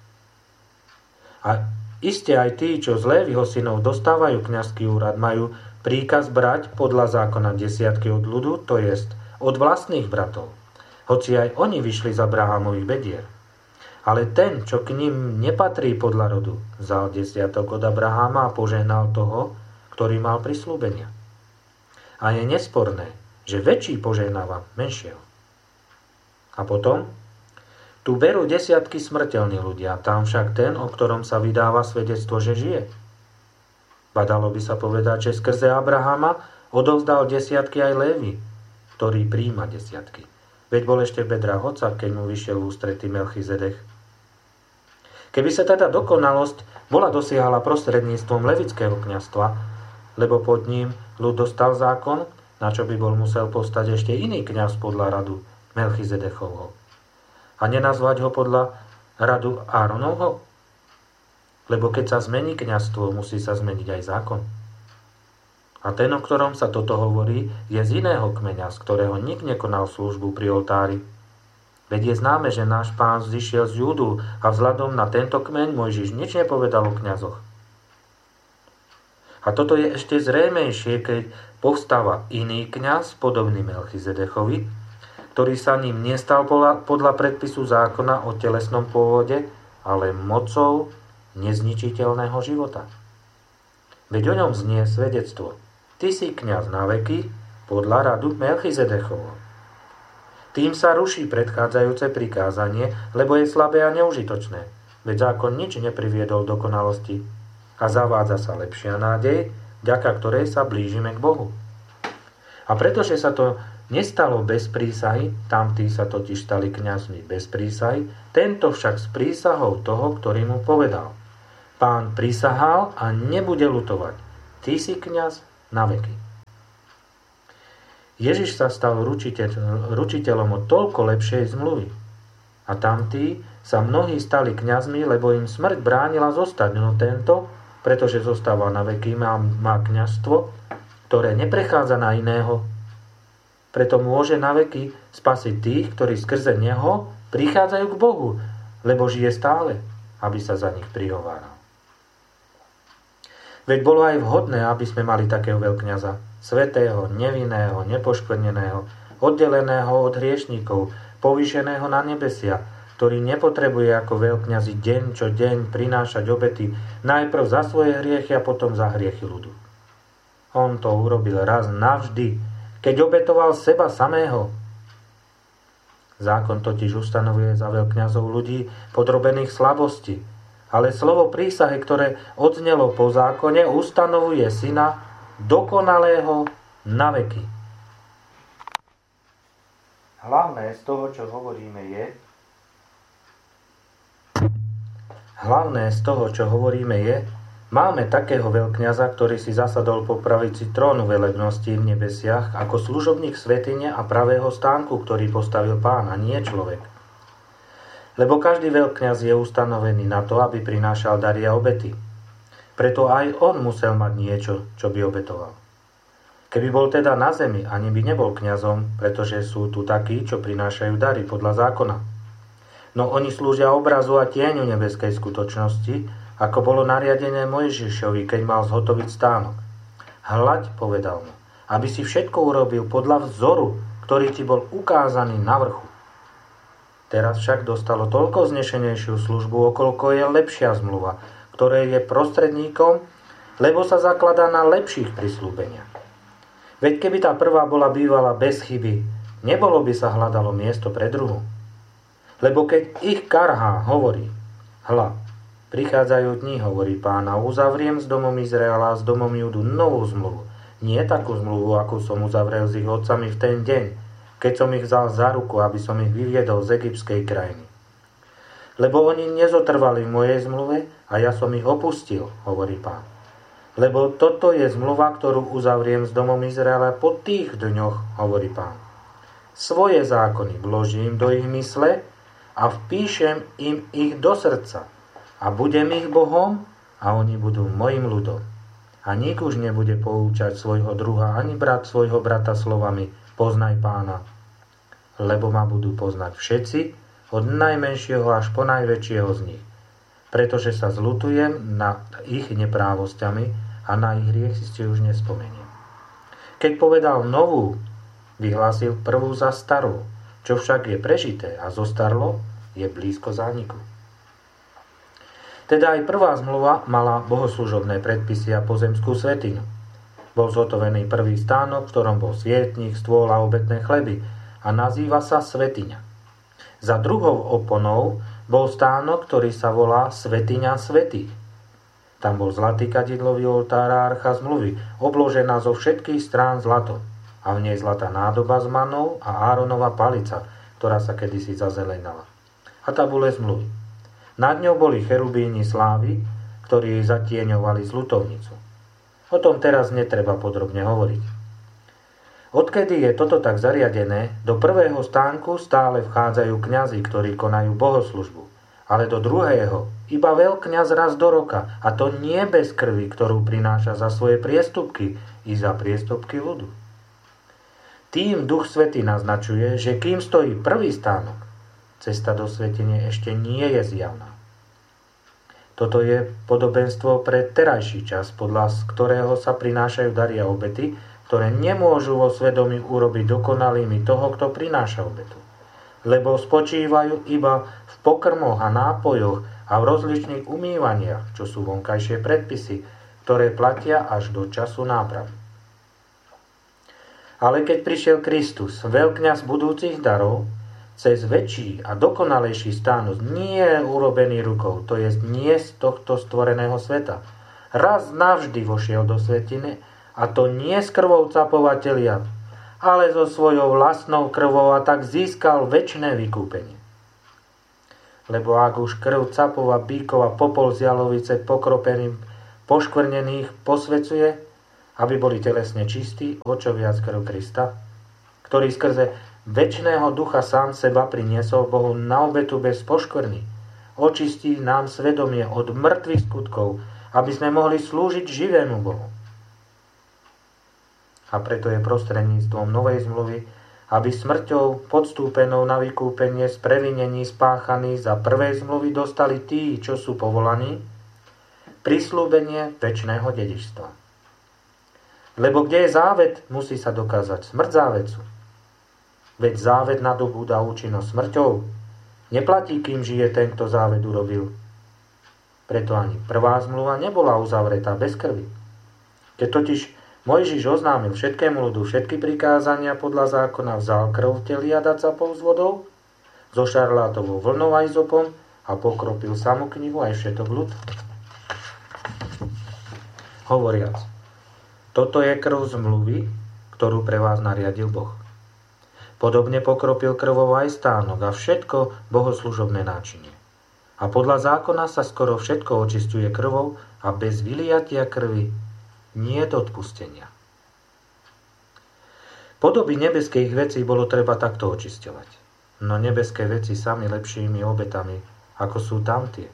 A: A iste aj tí, čo z Léviho synov dostávajú kňazský úrad, majú príkaz brať podľa zákona desiatky od ľudu, to jest od vlastných bratov, hoci aj oni vyšli z Abrahámových bedier. Ale ten, čo k ním nepatrí podľa rodu, vzal desiatok od Abraháma a požehnal toho, ktorý mal prisľúbenia. A je nesporné, že väčší požehnáva menšieho. A potom? Tu berú desiatky smrteľní ľudia, tam však ten, o ktorom sa vydáva svedectvo, že žije. Badalo by sa povedať, že skrze Abrahama odovzdal desiatky aj Lévi, ktorý príjma desiatky. Veď bol ešte v bedrách otca, keď mu vyšiel v ústrety Melchizedech. Keby sa teda dokonalosť bola dosiahla prostredníctvom levického kňazstva, lebo pod ním ľud dostal zákon, na čo by bol musel postať ešte iný kňaz podľa radu Melchizedechovho. A nenazvať ho podľa radu Áronovho? Lebo keď sa zmení kňazstvo, musí sa zmeniť aj zákon. A ten, o ktorom sa toto hovorí, je z iného kmeňa, z ktorého nik nekonal službu pri oltári. Veď je známe, že náš Pán zišiel z Júdu a vzhľadom na tento kmeň Mojžiš nič nepovedal o kňazoch. A toto je ešte zrejmejšie, keď povstáva iný kňaz, podobný Melchizedechovi, ktorý sa ním nestal podľa predpisu zákona o telesnom pôvode, ale mocou nezničiteľného života. Veď o ňom znie svedectvo: Ty si kňaz na veky podľa radu Melchizedechovho. Tým sa ruší predchádzajúce prikázanie, lebo je slabé a neužitočné, veď zákon nič nepriviedol dokonalosti a zavádza sa lepšia nádej, vďaka ktorej sa blížime k Bohu. A pretože sa to nestalo bez prísahy, tamtí sa totiž stali kňazmi bez prísahy, tento však s prísahou toho, ktorý mu povedal: Pán prisahal a nebude ľutovať. ty si kňaz na veky. Ježiš sa stal ručiteľ, ručiteľom o toľko lepšej zmluvy. A tamtí sa mnohí stali kňazmi, lebo im smrť bránila zostať. No tento, pretože zostáva na veky, má, má kňazstvo, ktoré neprechádza na iného. Preto môže na veky spasiť tých, ktorí skrze neho prichádzajú k Bohu, lebo žije stále, aby sa za nich prihováral. Veď bolo aj vhodné, aby sme mali takého veľkňaza, svätého, nevinného, nepoškvrneného, oddeleného od hriešníkov, povýšeného na nebesia, ktorý nepotrebuje ako veľkňazi deň čo deň prinášať obety najprv za svoje hriechy a potom za hriechy ľudu. On to urobil raz navždy, keď obetoval seba samého. Zákon totiž ustanovuje za veľkňazov ľudí podrobených slabosti, ale slovo prísahy, ktoré odznelo po zákone, ustanovuje syna dokonalého na veky. Hlavné z toho, čo hovoríme, je Hlavné z toho, čo hovoríme, je, máme takého veľkňaza, ktorý si zasadol po pravici trónu velebnosti v nebesiach ako služobník svätyne a pravého stánku, ktorý postavil Pán a nie človek. Lebo každý veľkňaz je ustanovený na to, aby prinášal dary a obety. Preto aj on musel mať niečo, čo by obetoval. Keby bol teda na zemi, ani by nebol kňazom, pretože sú tu takí, čo prinášajú dary podľa zákona. No oni slúžia obrazu a tieňu nebeskej skutočnosti, ako bolo nariadené Mojžišovi, keď mal zhotoviť stánok. Hľaď, povedal mu, aby si všetko urobil podľa vzoru, ktorý ti bol ukázaný na vrchu. Teraz však dostalo toľko znešenejšiu službu, okolko je lepšia zmluva, ktorej je prostredníkom, lebo sa zakladá na lepších prisľúbeniach. Veď keby tá prvá bola bývala bez chyby, nebolo by sa hľadalo miesto pre druhú. Lebo keď ich karhá, hovorí, hľa, prichádzajú dni, hovorí Pán, a uzavriem s domom Izraela a s domom Júdu novú zmluvu. Nie takú zmluvu, akú som uzavrel s ich otcami v ten deň, keď som ich vzal za ruku, aby som ich vyviedol z egyptskej krajiny. Lebo oni nezotrvali v mojej zmluve a ja som ich opustil, hovorí Pán. Lebo toto je zmluva, ktorú uzavriem s domom Izraela po tých dňoch, hovorí Pán. Svoje zákony vložím do ich mysle a vpíšem im ich do srdca a budem ich Bohom a oni budú mojim ľudom. A nik už nebude poučať svojho druha ani brat svojho brata slovami poznaj Pána, lebo ma budú poznať všetci, od najmenšieho až po najväčšieho z nich, pretože sa zľutujem nad ich neprávosťami a na ich hriech si už nespomeniem. Keď povedal novú, vyhlásil prvú za starú, čo však je prežité a zostarlo, je blízko zániku. Teda aj prvá zmluva mala bohoslužobné predpisy a pozemskú svätyňu. Bol zhotovený prvý stánok, v ktorom bol svietnik, stôl a obetné chleby a nazýva sa svätyňa. Za druhou oponou bol stánok, ktorý sa volá svätyňa svätých. Tam bol zlatý kadidlový oltár a archa zmluvy, obložená zo všetkých strán zlatom, a v nej zlatá nádoba s manou a Áronova palica, ktorá sa kedysi zazelenala. A tabule zmluvy. Nad ňou boli cherubíni slávy, ktorí zatieňovali zľutovnicu. O tom teraz netreba podrobne hovoriť. Odkedy je toto tak zariadené, do prvého stánku stále vchádzajú kňazi, ktorí konajú bohoslužbu, ale do druhého iba veľkňaz raz do roka, a to nie bez krvi, ktorú prináša za svoje priestupky i za priestupky ľudu. Tým Duch Svätý naznačuje, že kým stojí prvý stánok, cesta do svätyne ešte nie je zjavná. Toto je podobenstvo pre terajší čas, podľa ktorého sa prinášajú dary a obety, ktoré nemôžu vo svedomí urobiť dokonalými toho, kto prináša obetu. Lebo spočívajú iba v pokrmoch a nápojoch a v rozličných umývaniach, čo sú vonkajšie predpisy, ktoré platia až do času nápravy. Ale keď prišiel Kristus, veľkňaz budúcich darov, cez väčší a dokonalejší stánok nie je urobený rukou, to je nie z tohto stvoreného sveta. Raz navždy vošiel do svätyne, a to nie s krvou capova teliat, ale so svojou vlastnou krvou, a tak získal večné vykúpenie. Lebo ak už krv capova, bíkov a popol z jalovice pokropeným, poškvrnených posvecuje, aby boli telesne čistí, o čo viac krv Krista, ktorý skrze večného ducha sám seba priniesol Bohu na obetu bez poškvrny, očistí nám svedomie od mŕtvych skutkov, aby sme mohli slúžiť živému Bohu. A preto je prostredníctvom novej zmluvy, aby smrťou podstúpenou na vykúpenie z previnení spáchaných za prvej zmluvy dostali tí, čo sú povolaní, prisľúbenie večného dedičstva. Lebo kde je závet, musí sa dokázať smrť závetcu. Veď závet nadobúda účinnosť smrťou. Neplatí, kým žije ten, kto závet urobil. Preto ani prvá zmluva nebola uzavretá bez krvi. Keď totiž Mojžiš oznámil všetkému ľudu všetky prikázania podľa zákona, vzal krv v teli a dacapov s vodou, so šarlátovou vlnou aj zopom a pokropil samú knihu aj všetok ľud. Hovoriac, toto je krv zmluvy, ktorú pre vás nariadil Boh. Podobne pokropil krvou aj stánok a všetko bohoslužobné náčinie. A podľa zákona sa skoro všetko očisťuje krvou a bez vyliatia krvi nie je odpustenia. Podoby nebeských vecí bolo treba takto očisťovať. No nebeské veci sami lepšími obetami, ako sú tamtie.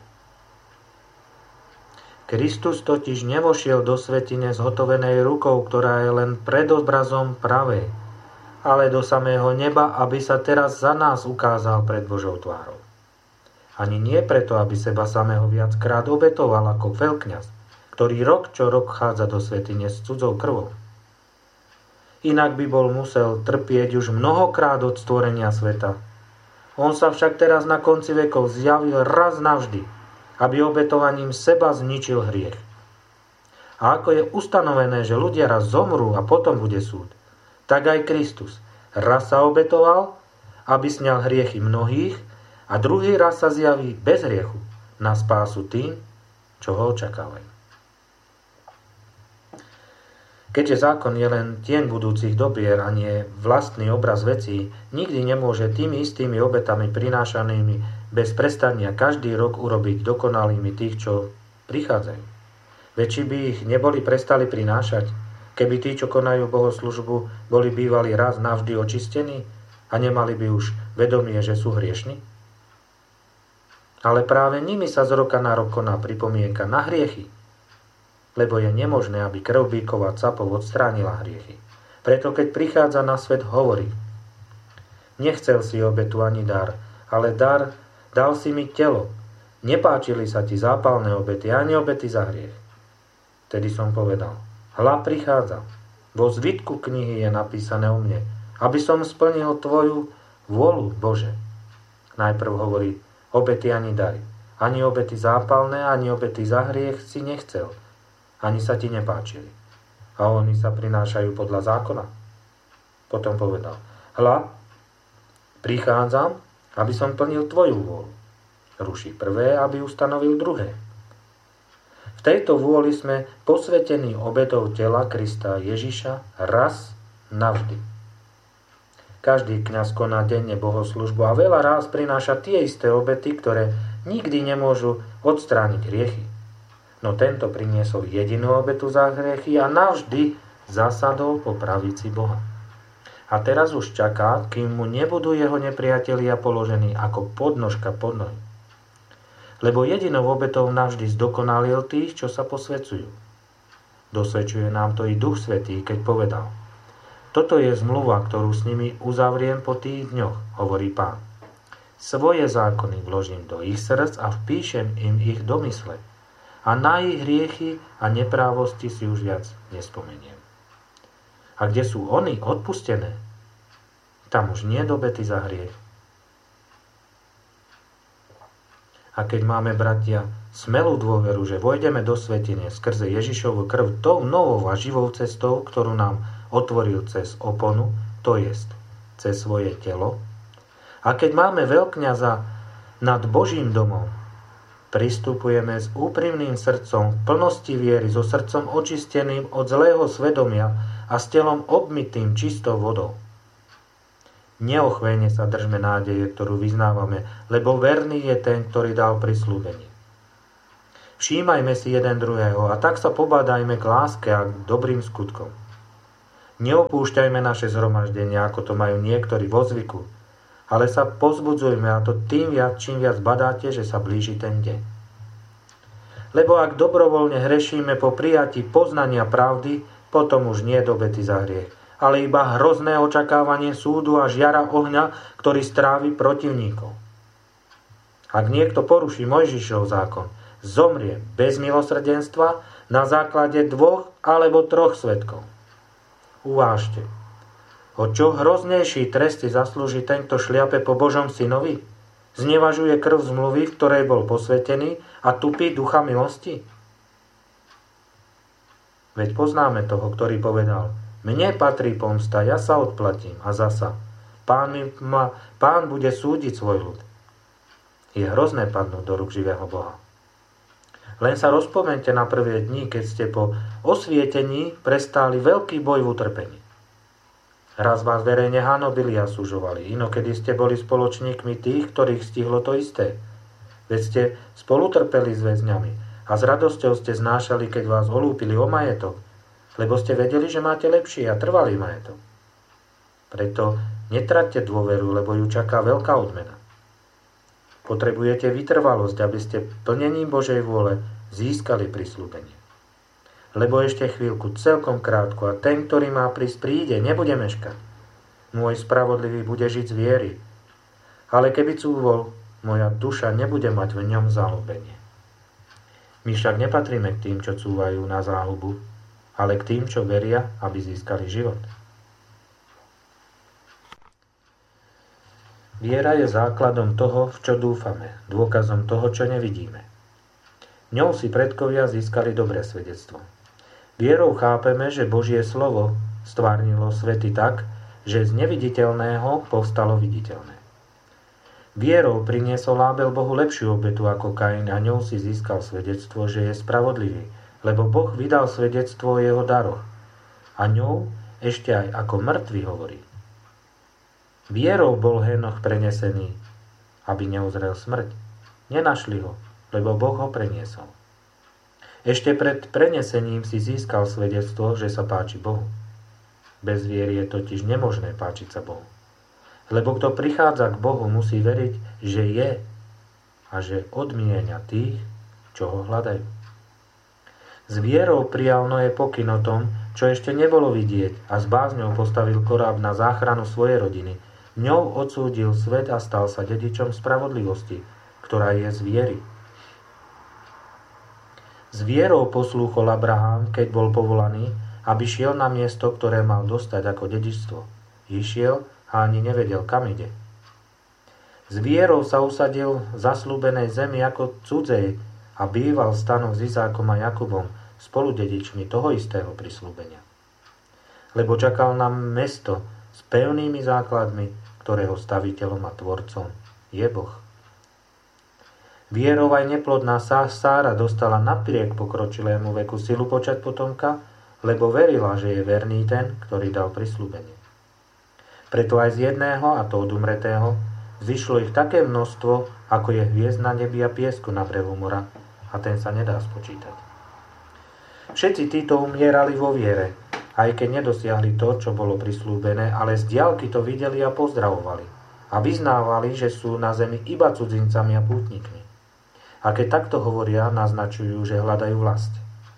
A: Kristus totiž nevošiel do svätyne zhotovenej rukou, ktorá je len predobrazom pravej, ale do samého neba, aby sa teraz za nás ukázal pred Božou tvárou. Ani nie preto, aby seba samého viackrát obetoval ako veľkňaz, ktorý rok čo rok chádza do svätyne s cudzou krvou. Inak by bol musel trpieť už mnohokrát od stvorenia sveta. On sa však teraz na konci vekov zjavil raz navždy, aby obetovaním seba zničil hriech. A ako je ustanovené, že ľudia raz zomrú a potom bude súd, tak aj Kristus raz sa obetoval, aby sňal hriechy mnohých, a druhý raz sa zjaví bez hriechu na spásu tým, čo ho očakávajú. Keďže zákon je len tieň budúcich dobier a nie vlastný obraz vecí, nikdy nemôže tými istými obetami prinášanými bez prestania každý rok urobiť dokonalými tých, čo prichádzajú. Veď či by ich neboli prestali prinášať, keby tí, čo konajú bohoslužbu, boli bývali raz navždy očistení a nemali by už vedomie, že sú hriešni? Ale práve nimi sa z roka na rok koná pripomienka na hriechy, lebo je nemožné, aby krv bíkov a capov odstránila hriechy. Preto keď prichádza na svet, hovorí: nechcel si obetu ani dar, ale dar dal si mi telo. Nepáčili sa ti zápalné obety, ani obety za hriech. Tedy som povedal: hľa, prichádza. Vo zvitku knihy je napísané o mne, aby som splnil tvoju vôľu, Bože. Najprv hovorí: obety ani dary. Ani obety zápalné, ani obety za hriech si nechcel. Ani sa ti nepáčili. A oni sa prinášajú podľa zákona. Potom povedal: hľa, prichádzam, aby som plnil tvoju vôľu. Ruší prvé, aby ustanovil druhé. V tejto vôli sme posvetení obetou tela Krista Ježiša raz navždy. Každý kňaz koná denne bohoslužbu a veľa ráz prináša tie isté obety, ktoré nikdy nemôžu odstrániť hriechy. No tento priniesol jedinú obetu za hriechy a navždy zasadol po pravici Boha. A teraz už čaká, kým mu nebudú jeho nepriatelia položení ako podnožka pod nohy. Lebo jedinou obetou navždy zdokonalil tých, čo sa posväcujú. Dosvedčuje nám to i Duch Svätý, keď povedal: toto je zmluva, ktorú s nimi uzavriem po tých dňoch, hovorí Pán. Svoje zákony vložím do ich srdc a vpíšem im ich do mysle. A na ich hriechy a neprávosti si už viac nespomeniem. A kde sú oni odpustené, tam už nie do obety za hriech. A keď máme, bratia, smelú dôveru, že vojdeme do svätyne skrze Ježišovu krv tou novou a živou cestou, ktorú nám otvoril cez oponu, to jest cez svoje telo, a keď máme veľkňaza nad Božím domom, pristupujeme s úprimným srdcom v plnosti viery, so srdcom očisteným od zlého svedomia a s telom obmytým čistou vodou. Neochvejne sa držme nádeje, ktorú vyznávame, lebo verný je ten, ktorý dal prisľúbenie. Všímajme si jeden druhého a tak sa pobádajme k láske a k dobrým skutkom. Neopúšťajme naše zhromaždenia, ako to majú niektorí vo zvyku, ale sa pozbudzujme, a to tým viac, čím viac badáte, že sa blíži ten deň. Lebo ak dobrovoľne hrešíme po prijatí poznania pravdy, potom už nie do obety za hriech, ale iba hrozné očakávanie súdu a žiara ohňa, ktorý strávi protivníkov. Ak niekto poruší Mojžišov zákon, zomrie bez milosrdenstva na základe dvoch alebo troch svedkov. Uvážte, o čo hroznejší trest si zaslúži ten, kto šliape po Božom synovi? Znevažuje krv zmluvy, v ktorej bol posvetený a tupí ducha milosti? Veď poznáme toho, ktorý povedal: mne patrí pomsta, ja sa odplatím. A zasa: pán, mi ma, pán bude súdiť svoj ľud. Je hrozné padnúť do rúk živého Boha. Len sa rozpomeňte na prvé dni, keď ste po osvietení prestáli veľký boj v utrpení. Raz vás verejne hanobili a sužovali, inokedy ste boli spoločníkmi tých, ktorých stihlo to isté. Veď ste spolutrpeli s väzňami a s radosťou ste znášali, keď vás olúpili o majetok, lebo ste vedeli, že máte lepší a trvalý majetok. Preto netraťte dôveru, lebo ju čaká veľká odmena. Potrebujete vytrvalosť, aby ste plnením Božej vôle získali prisľúbenie. Lebo ešte chvíľku, celkom krátko, a ten, ktorý má prísť, príde, nebude meškať. Môj spravodlivý bude žiť z viery. Ale keby cúvol, moja duša nebude mať v ňom záľubenie. My však nepatríme k tým, čo cúvajú na záľubu, ale k tým, čo veria, aby získali život. Viera je základom toho, v čo dúfame, dôkazom toho, čo nevidíme. Ňou si predkovia získali dobré svedectvo. Vierou chápeme, že Božie slovo stvárnilo svety tak, že z neviditeľného povstalo viditeľné. Vierou priniesol Ábel Bohu lepšiu obetu ako Kain a ňou si získal svedectvo, že je spravodlivý, lebo Boh vydal svedectvo o jeho daroch. A ňou ešte aj ako mŕtvy hovorí. Vierou bol Henoch prenesený, aby neuzrel smrť. Nenašli ho, lebo Boh ho preniesol. Ešte pred prenesením si získal svedectvo, že sa páči Bohu. Bez viery je totiž nemožné páčiť sa Bohu. Lebo kto prichádza k Bohu, musí veriť, že je a že odmienia tých, čo ho hľadajú. S vierou prijal Noé pokyn o tom, čo ešte nebolo vidieť, a s bázňou postavil koráb na záchranu svojej rodiny. Ňou odsúdil svet a stal sa dedičom spravodlivosti, ktorá je z viery. S vierou poslúchol Abraham, keď bol povolaný, aby šiel na miesto, ktoré mal dostať ako dedičstvo. Išiel a ani nevedel, kam ide. S vierou sa usadil v zasľúbenej zemi ako cudzej a býval v stanoch s Izákom a Jakubom, spoludedičmi toho istého prisľúbenia. Lebo čakal na mesto s pevnými základmi, ktorého staviteľom a tvorcom je Boh. Vierou aj neplodná Sára dostala napriek pokročilému veku silu počať potomka, lebo verila, že je verný ten, ktorý dal prisľúbenie. Preto aj z jedného, a to od umretého, zišlo ich také množstvo, ako je hviezd na nebi a piesku na brehu mora, a ten sa nedá spočítať. Všetci títo umierali vo viere, aj keď nedosiahli to, čo bolo prisľúbené, ale z diaľky to videli a pozdravovali a vyznávali, že sú na zemi iba cudzincami a pútnikmi. A keď takto hovoria, naznačujú, že hľadajú vlast.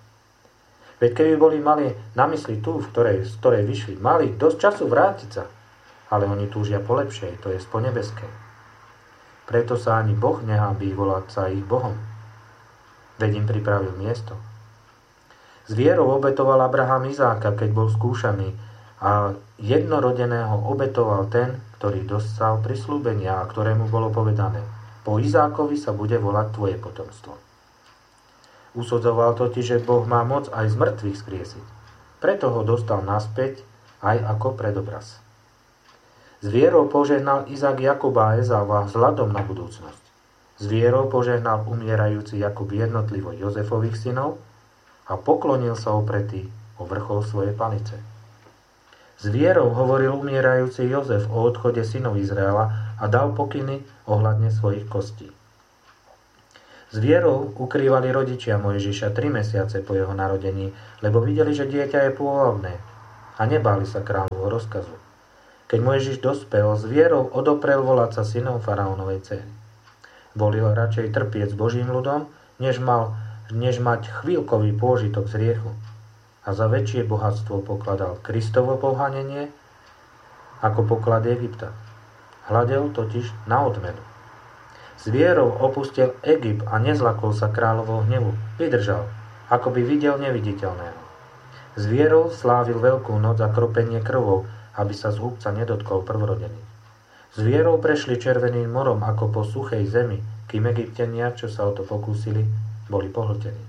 A: Veď keby boli mali na mysli tú, v ktorej, z ktorej vyšli, mali dosť času vrátiť sa, ale oni túžia po lepšej, to je po nebeskej. Preto sa ani Boh nehábí volať sa ich Bohom. Veď im pripravil miesto. S vierou obetoval Abraham Izáka, keď bol skúšaný, a jednorodeného obetoval ten, ktorý dostal prisľúbenia a ktorému bolo povedané: po Izákovi sa bude volať tvoje potomstvo. Usudzoval totiž, že Boh má moc aj z mŕtvych skriesiť. Preto ho dostal naspäť aj ako predobraz. S vierou požehnal Izák Jakuba a Ezáva vzhľadom na budúcnosť. S vierou požehnal umierajúci Jakub jednotlivo Jozefových synov a poklonil sa opretý o vrchol svojej palice. S vierou hovoril umierajúci Jozef o odchode synov Izraela a dal pokyny ohľadne svojich kostí. S vierou ukrývali rodičia Mojžiša tri mesiace po jeho narodení, lebo videli, že dieťa je pôvabné a nebáli sa kráľovho rozkazu. Keď Mojžiš dospel, s vierou odoprel volať sa synom faraónovej dcery. Volil radšej trpieť s Božím ľudom, než, mal, než mať chvíľkový pôžitok z hriechu. A za väčšie bohatstvo pokladal Kristovo pohanenie ako poklad Egypta. Hľadel totiž na odmenu. S vierou opustil Egypt a nezlakol sa kráľovho hnevu. Vydržal, ako by videl neviditeľného. S vierou slávil Veľkú noc a kropenie krvou, aby sa z húbca nedotkol prvorodený. S vierou prešli Červeným morom ako po suchej zemi, kým Egypťania, čo sa o to pokúsili, boli pohltení.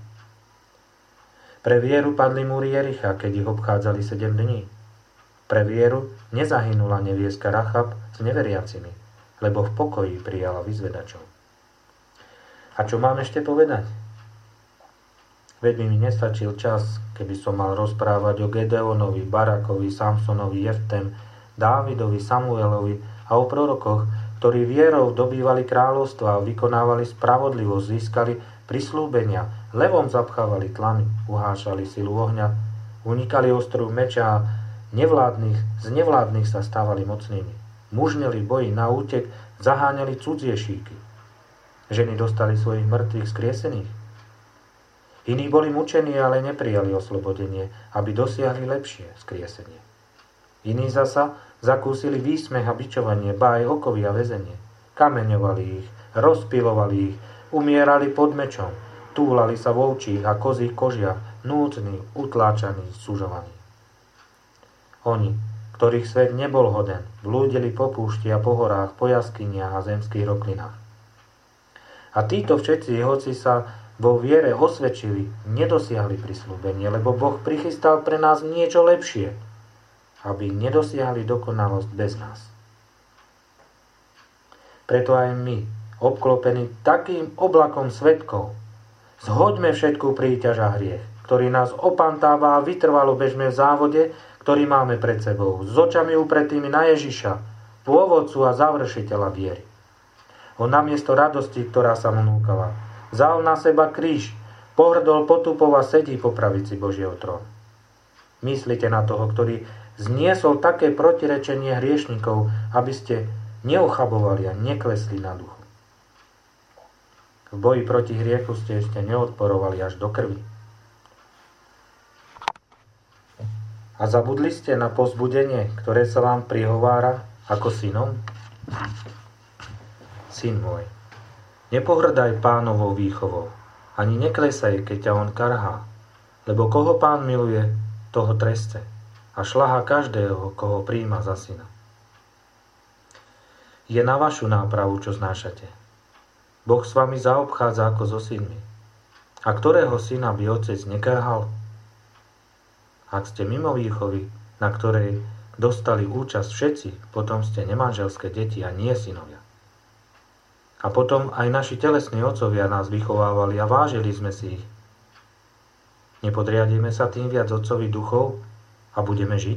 A: Pre vieru padli múry Jericha, keď ich obchádzali sedem dní. Pre vieru nezahynula nevieska Rachab s neveriacimi, lebo v pokoji prijala vyzvedačov. A čo mám ešte povedať? Veď by mi nestačil čas, keby som mal rozprávať o Gedeonovi, Barakovi, Samsonovi, Jeftem, Dávidovi, Samuelovi a o prorokoch, ktorí vierou dobývali kráľovstva a vykonávali spravodlivosť, získali prislúbenia, levom zapchávali tlamy, uhášali silu ohňa, unikali ostru meča a nevládnych, z nevládnych sa stávali mocnými. Mužneli v boji na útek, zaháňali cudzie šíky. Ženy dostali svojich mŕtvych skriesených. Iní boli mučení, ale neprijali oslobodenie, aby dosiahli lepšie skriesenie. Iní zasa zakúsili výsmech a bičovanie, ba aj okovy a väzenie. Kameňovali ich, rozpilovali ich, umierali pod mečom, túlali sa v ovčích a kozích kožiach, núcni, utláčaní, sužovaní. Oni, ktorých svet nebol hoden, blúdili po púšti a po horách, po jaskyniach a zemských roklinách. A títo všetci, hoci sa vo viere osvedčili, nedosiahli prisľúbenie, lebo Boh prichystal pre nás niečo lepšie, aby nedosiahli dokonalosť bez nás. Preto aj my, obklopení takým oblakom svedkov, zhoďme všetku príťaž a hriech, ktorý nás opantáva a vytrvalo bežme v závode, ktorý máme pred sebou, s očami upretými na Ježiša, pôvodcu a završiteľa viery. On namiesto radosti, ktorá sa mu núkala, vzal na seba kríž, pohrdol potupov a sedí po pravici Božieho trónu. Myslite na toho, ktorý zniesol také protirečenie hriešnikov, aby ste neochabovali a neklesli na duchu. V boji proti hriechu ste ešte neodporovali až do krvi. A zabudli ste na povzbudenie, ktoré sa vám prihovára ako synom? Syn môj, nepohrdaj Pánovou výchovou, ani neklesaj, keď ťa on karhá, lebo koho Pán miluje, toho treste a šľahá každého, koho prijíma za syna. Je na vašu nápravu, čo znášate. Boh s vami zaobchádza ako so synmi. A ktorého syna by otec nekarhal? Ak ste mimo výchovy, na ktorej dostali účasť všetci, potom ste nemanželské deti a nie synovia. A potom aj naši telesní otcovia nás vychovávali a vážili sme si ich. Nepodriadíme sa tým viac otcovi duchov a budeme žiť?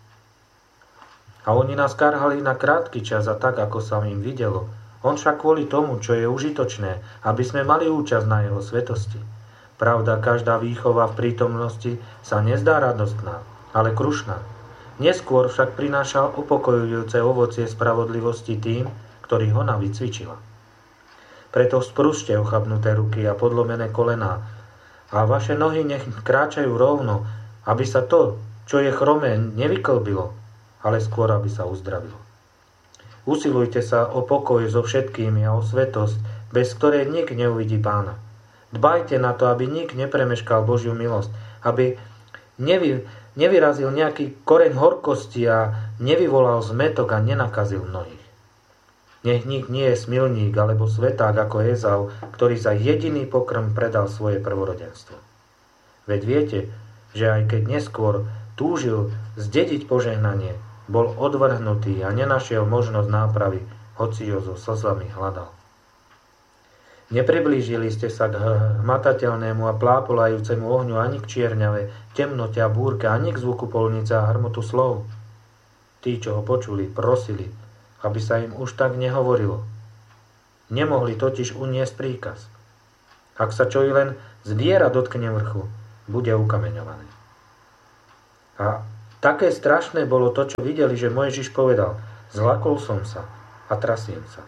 A: A oni nás karhali na krátky čas a tak, ako sa im videlo. On však kvôli tomu, čo je užitočné, aby sme mali účasť na jeho svetosti. Pravda, každá výchova v prítomnosti sa nezdá radostná, ale krušná. Neskôr však prináša upokojujúce ovocie spravodlivosti tým, ktorých ona vycvičila. Preto sprúšte ochabnuté ruky a podlomené kolená a vaše nohy nech kráčajú rovno, aby sa to, čo je chromé, nevyklbilo, ale skôr, aby sa uzdravilo. Usilujte sa o pokoj so všetkými a o svetosť, bez ktorej nik neuvidí Pána. Dbajte na to, aby nik nepremeškal Božiu milosť, aby nevy, nevyrazil nejaký koreň horkosti a nevyvolal zmätok a nenakazil mnohých. Nech nik nie je smilník alebo sveták ako Ezau, ktorý za jediný pokrm predal svoje prvorodenstvo. Veď viete, že aj keď neskôr túžil zdediť požehnanie, bol odvrhnutý a nenašiel možnosť nápravy, hoci ho so slzami hľadal. Nepriblížili ste sa k hmatateľnému a plápolajúcemu ohňu ani k čierňave, temnote a búrke, ani k zvuku polnice a hrmotu slov. Tí, čo ho počuli, prosili, aby sa im už tak nehovorilo. Nemohli totiž uniesť príkaz. Ak sa čo i len zviera dotkne vrchu, bude ukameňované. A také strašné bolo to, čo videli, že Mojžiš povedal: zlakol som sa a trasiem sa.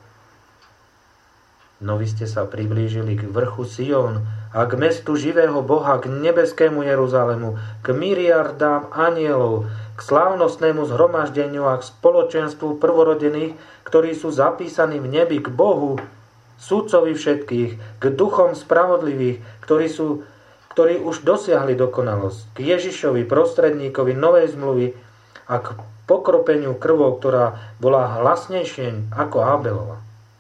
A: No vy ste sa priblížili k vrchu Sion a k mestu živého Boha, k nebeskému Jeruzalému, k miliardám anielov, k slávnostnému zhromaždeniu a k spoločenstvu prvorodených, ktorí sú zapísaní v nebi, k Bohu, sudcovi všetkých, k duchom spravodlivých, ktorí, sú, ktorí už dosiahli dokonalosť, k Ježišovi, prostredníkovi novej zmluvy a k pokropeniu krvou, ktorá bola hlasnejšia ako Abelova.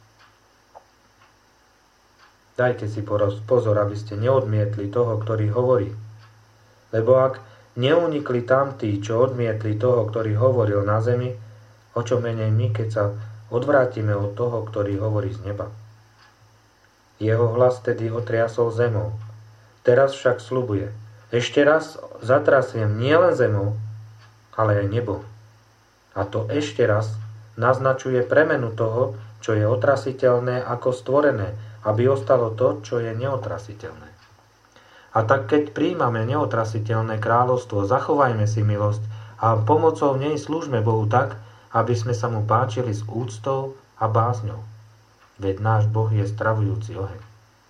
A: Dajte si pozor, aby ste neodmietli toho, ktorý hovorí. Lebo ak neunikli tam tí, čo odmietli toho, ktorý hovoril na zemi, o čo menej my, keď sa odvrátime od toho, ktorý hovorí z neba. Jeho hlas tedy otriasol zemou. Teraz však sľubuje: ešte raz zatrasiem nielen zemou, ale aj nebo. A to ešte raz naznačuje premenu toho, čo je otrasiteľné ako stvorené, aby ostalo to, čo je neotrasiteľné. A tak keď príjmame neotrasiteľné kráľovstvo, zachovajme si milosť a pomocou nej slúžme Bohu tak, aby sme sa mu páčili s úctou a bázňou. Veď náš Boh je stravujúci oheň.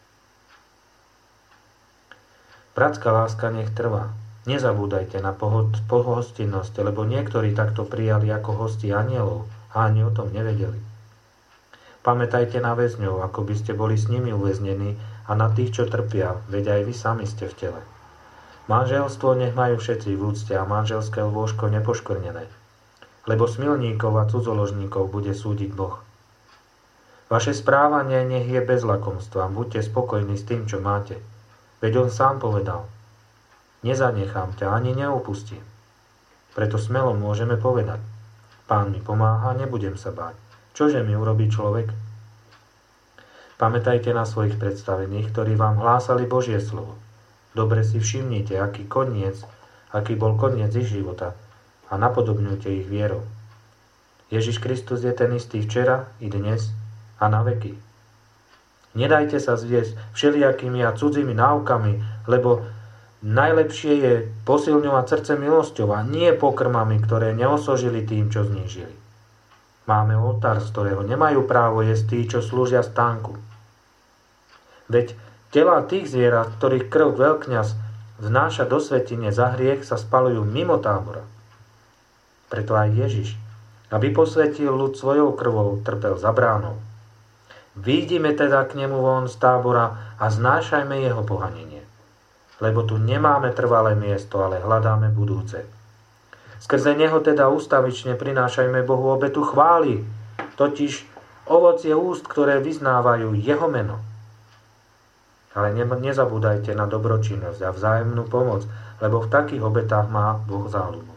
A: Bratská láska nech trvá. Nezabúdajte na pohostinnosť, lebo niektorí takto prijali ako hosti anielov a ani o tom nevedeli. Pamätajte na väzňov, ako by ste boli s nimi uväznení, a na tých, čo trpia, veď aj vy sami ste v tele. Manželstvo nech majú všetci v úcte a manželské lôžko nepoškvrnené, lebo smilníkov a cudzoložníkov bude súdiť Boh. Vaše správanie nech je bez lakomstva, buďte spokojní s tým, čo máte. Veď on sám povedal: nezanechám ťa ani neopustím. Preto smelo môžeme povedať: Pán mi pomáha, nebudem sa báť. Čože mi urobí človek? Pamätajte na svojich predstavených, ktorí vám hlásali Božie slovo. Dobre si všimnite, aký koniec, aký bol koniec ich života, a napodobňujte ich vierou. Ježiš Kristus je ten istý včera i dnes a na veky. Nedajte sa zviesť všelijakými a cudzými náukami, lebo najlepšie je posilňovať srdce milosťou a nie pokrmami, ktoré neosožili tým, čo znížili. Máme oltár, z ktorého nemajú právo jesť tí, čo slúžia stánku. Veď telá tých zvierat, ktorých krv veľkňaz vnáša do svätyne za hriech, sa spalujú mimo tábora. Preto aj Ježiš, aby posvätil ľud svojou krvou, trpel za bránou. Výjdime teda k nemu von z tábora a znášajme jeho pohanenie. Lebo tu nemáme trvalé miesto, ale hľadáme budúce. Skrze neho teda ústavične prinášajme Bohu obetu chvály, totiž ovocie úst, ktoré vyznávajú jeho meno. Ale ne, nezabúdajte na dobročinnosť a vzájomnú pomoc, lebo v takých obetách má Boh záľubu.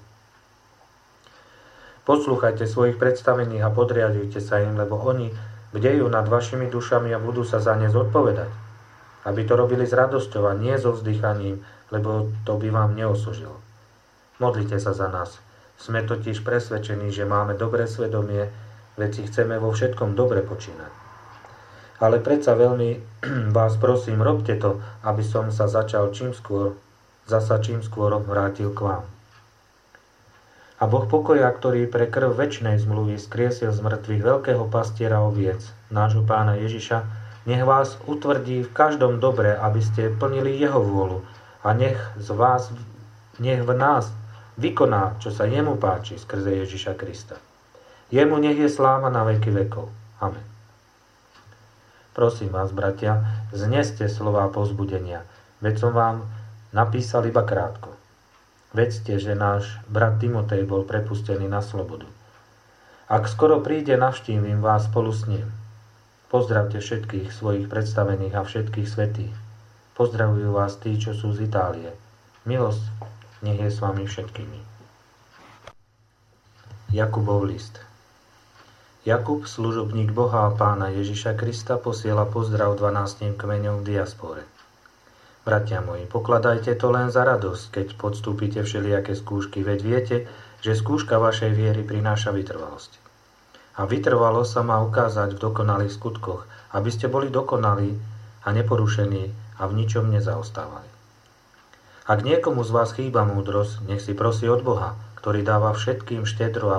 A: Poslúchajte svojich predstavených a podriadujte sa im, lebo oni bdejú nad vašimi dušami a budú sa za ne zodpovedať. Aby to robili s radosťou a nie so vzdychaním, lebo to by vám neosožilo. Modlite sa za nás. Sme totiž presvedčení, že máme dobré svedomie, veď si chceme vo všetkom dobre počínať. Ale predsa veľmi vás prosím, robte to, aby som sa začal čím skôr, zasa čím skôr vrátil k vám. A Boh pokoja, ktorý pre krv večnej zmluvy skriesil z mŕtvych veľkého pastiera oviec, nášho Pána Ježiša, nech vás utvrdí v každom dobre, aby ste plnili jeho vôľu, a nech z vás, nech v nás vykoná, čo sa jemu páči skrze Ježiša Krista. Jemu nech je sláva na veky vekov. Amen. Prosím vás, bratia, zneste slová povzbudenia, veď som vám napísal iba krátko. Vedzte, že náš brat Timotej bol prepustený na slobodu. Ak skoro príde, navštívim vás spolu s ním. Pozdravte všetkých svojich predstavených a všetkých svätých. Pozdravujú vás tí, čo sú z Itálie. Milosť nech je s vami všetkými. Jakubov list. Jakub, služobník Boha a Pána Ježiša Krista, posiela pozdrav dvanástim kmeňom v diaspore. Bratia moji, pokladajte to len za radosť, keď podstúpite všelijaké skúšky, veď viete, že skúška vašej viery prináša vytrvalosť. A vytrvalosť sa má ukázať v dokonalých skutkoch, aby ste boli dokonalí a neporušení a v ničom nezaostávali. Ak niekomu z vás chýba múdrosť, nech si prosí od Boha, ktorý dáva všetkým štedro a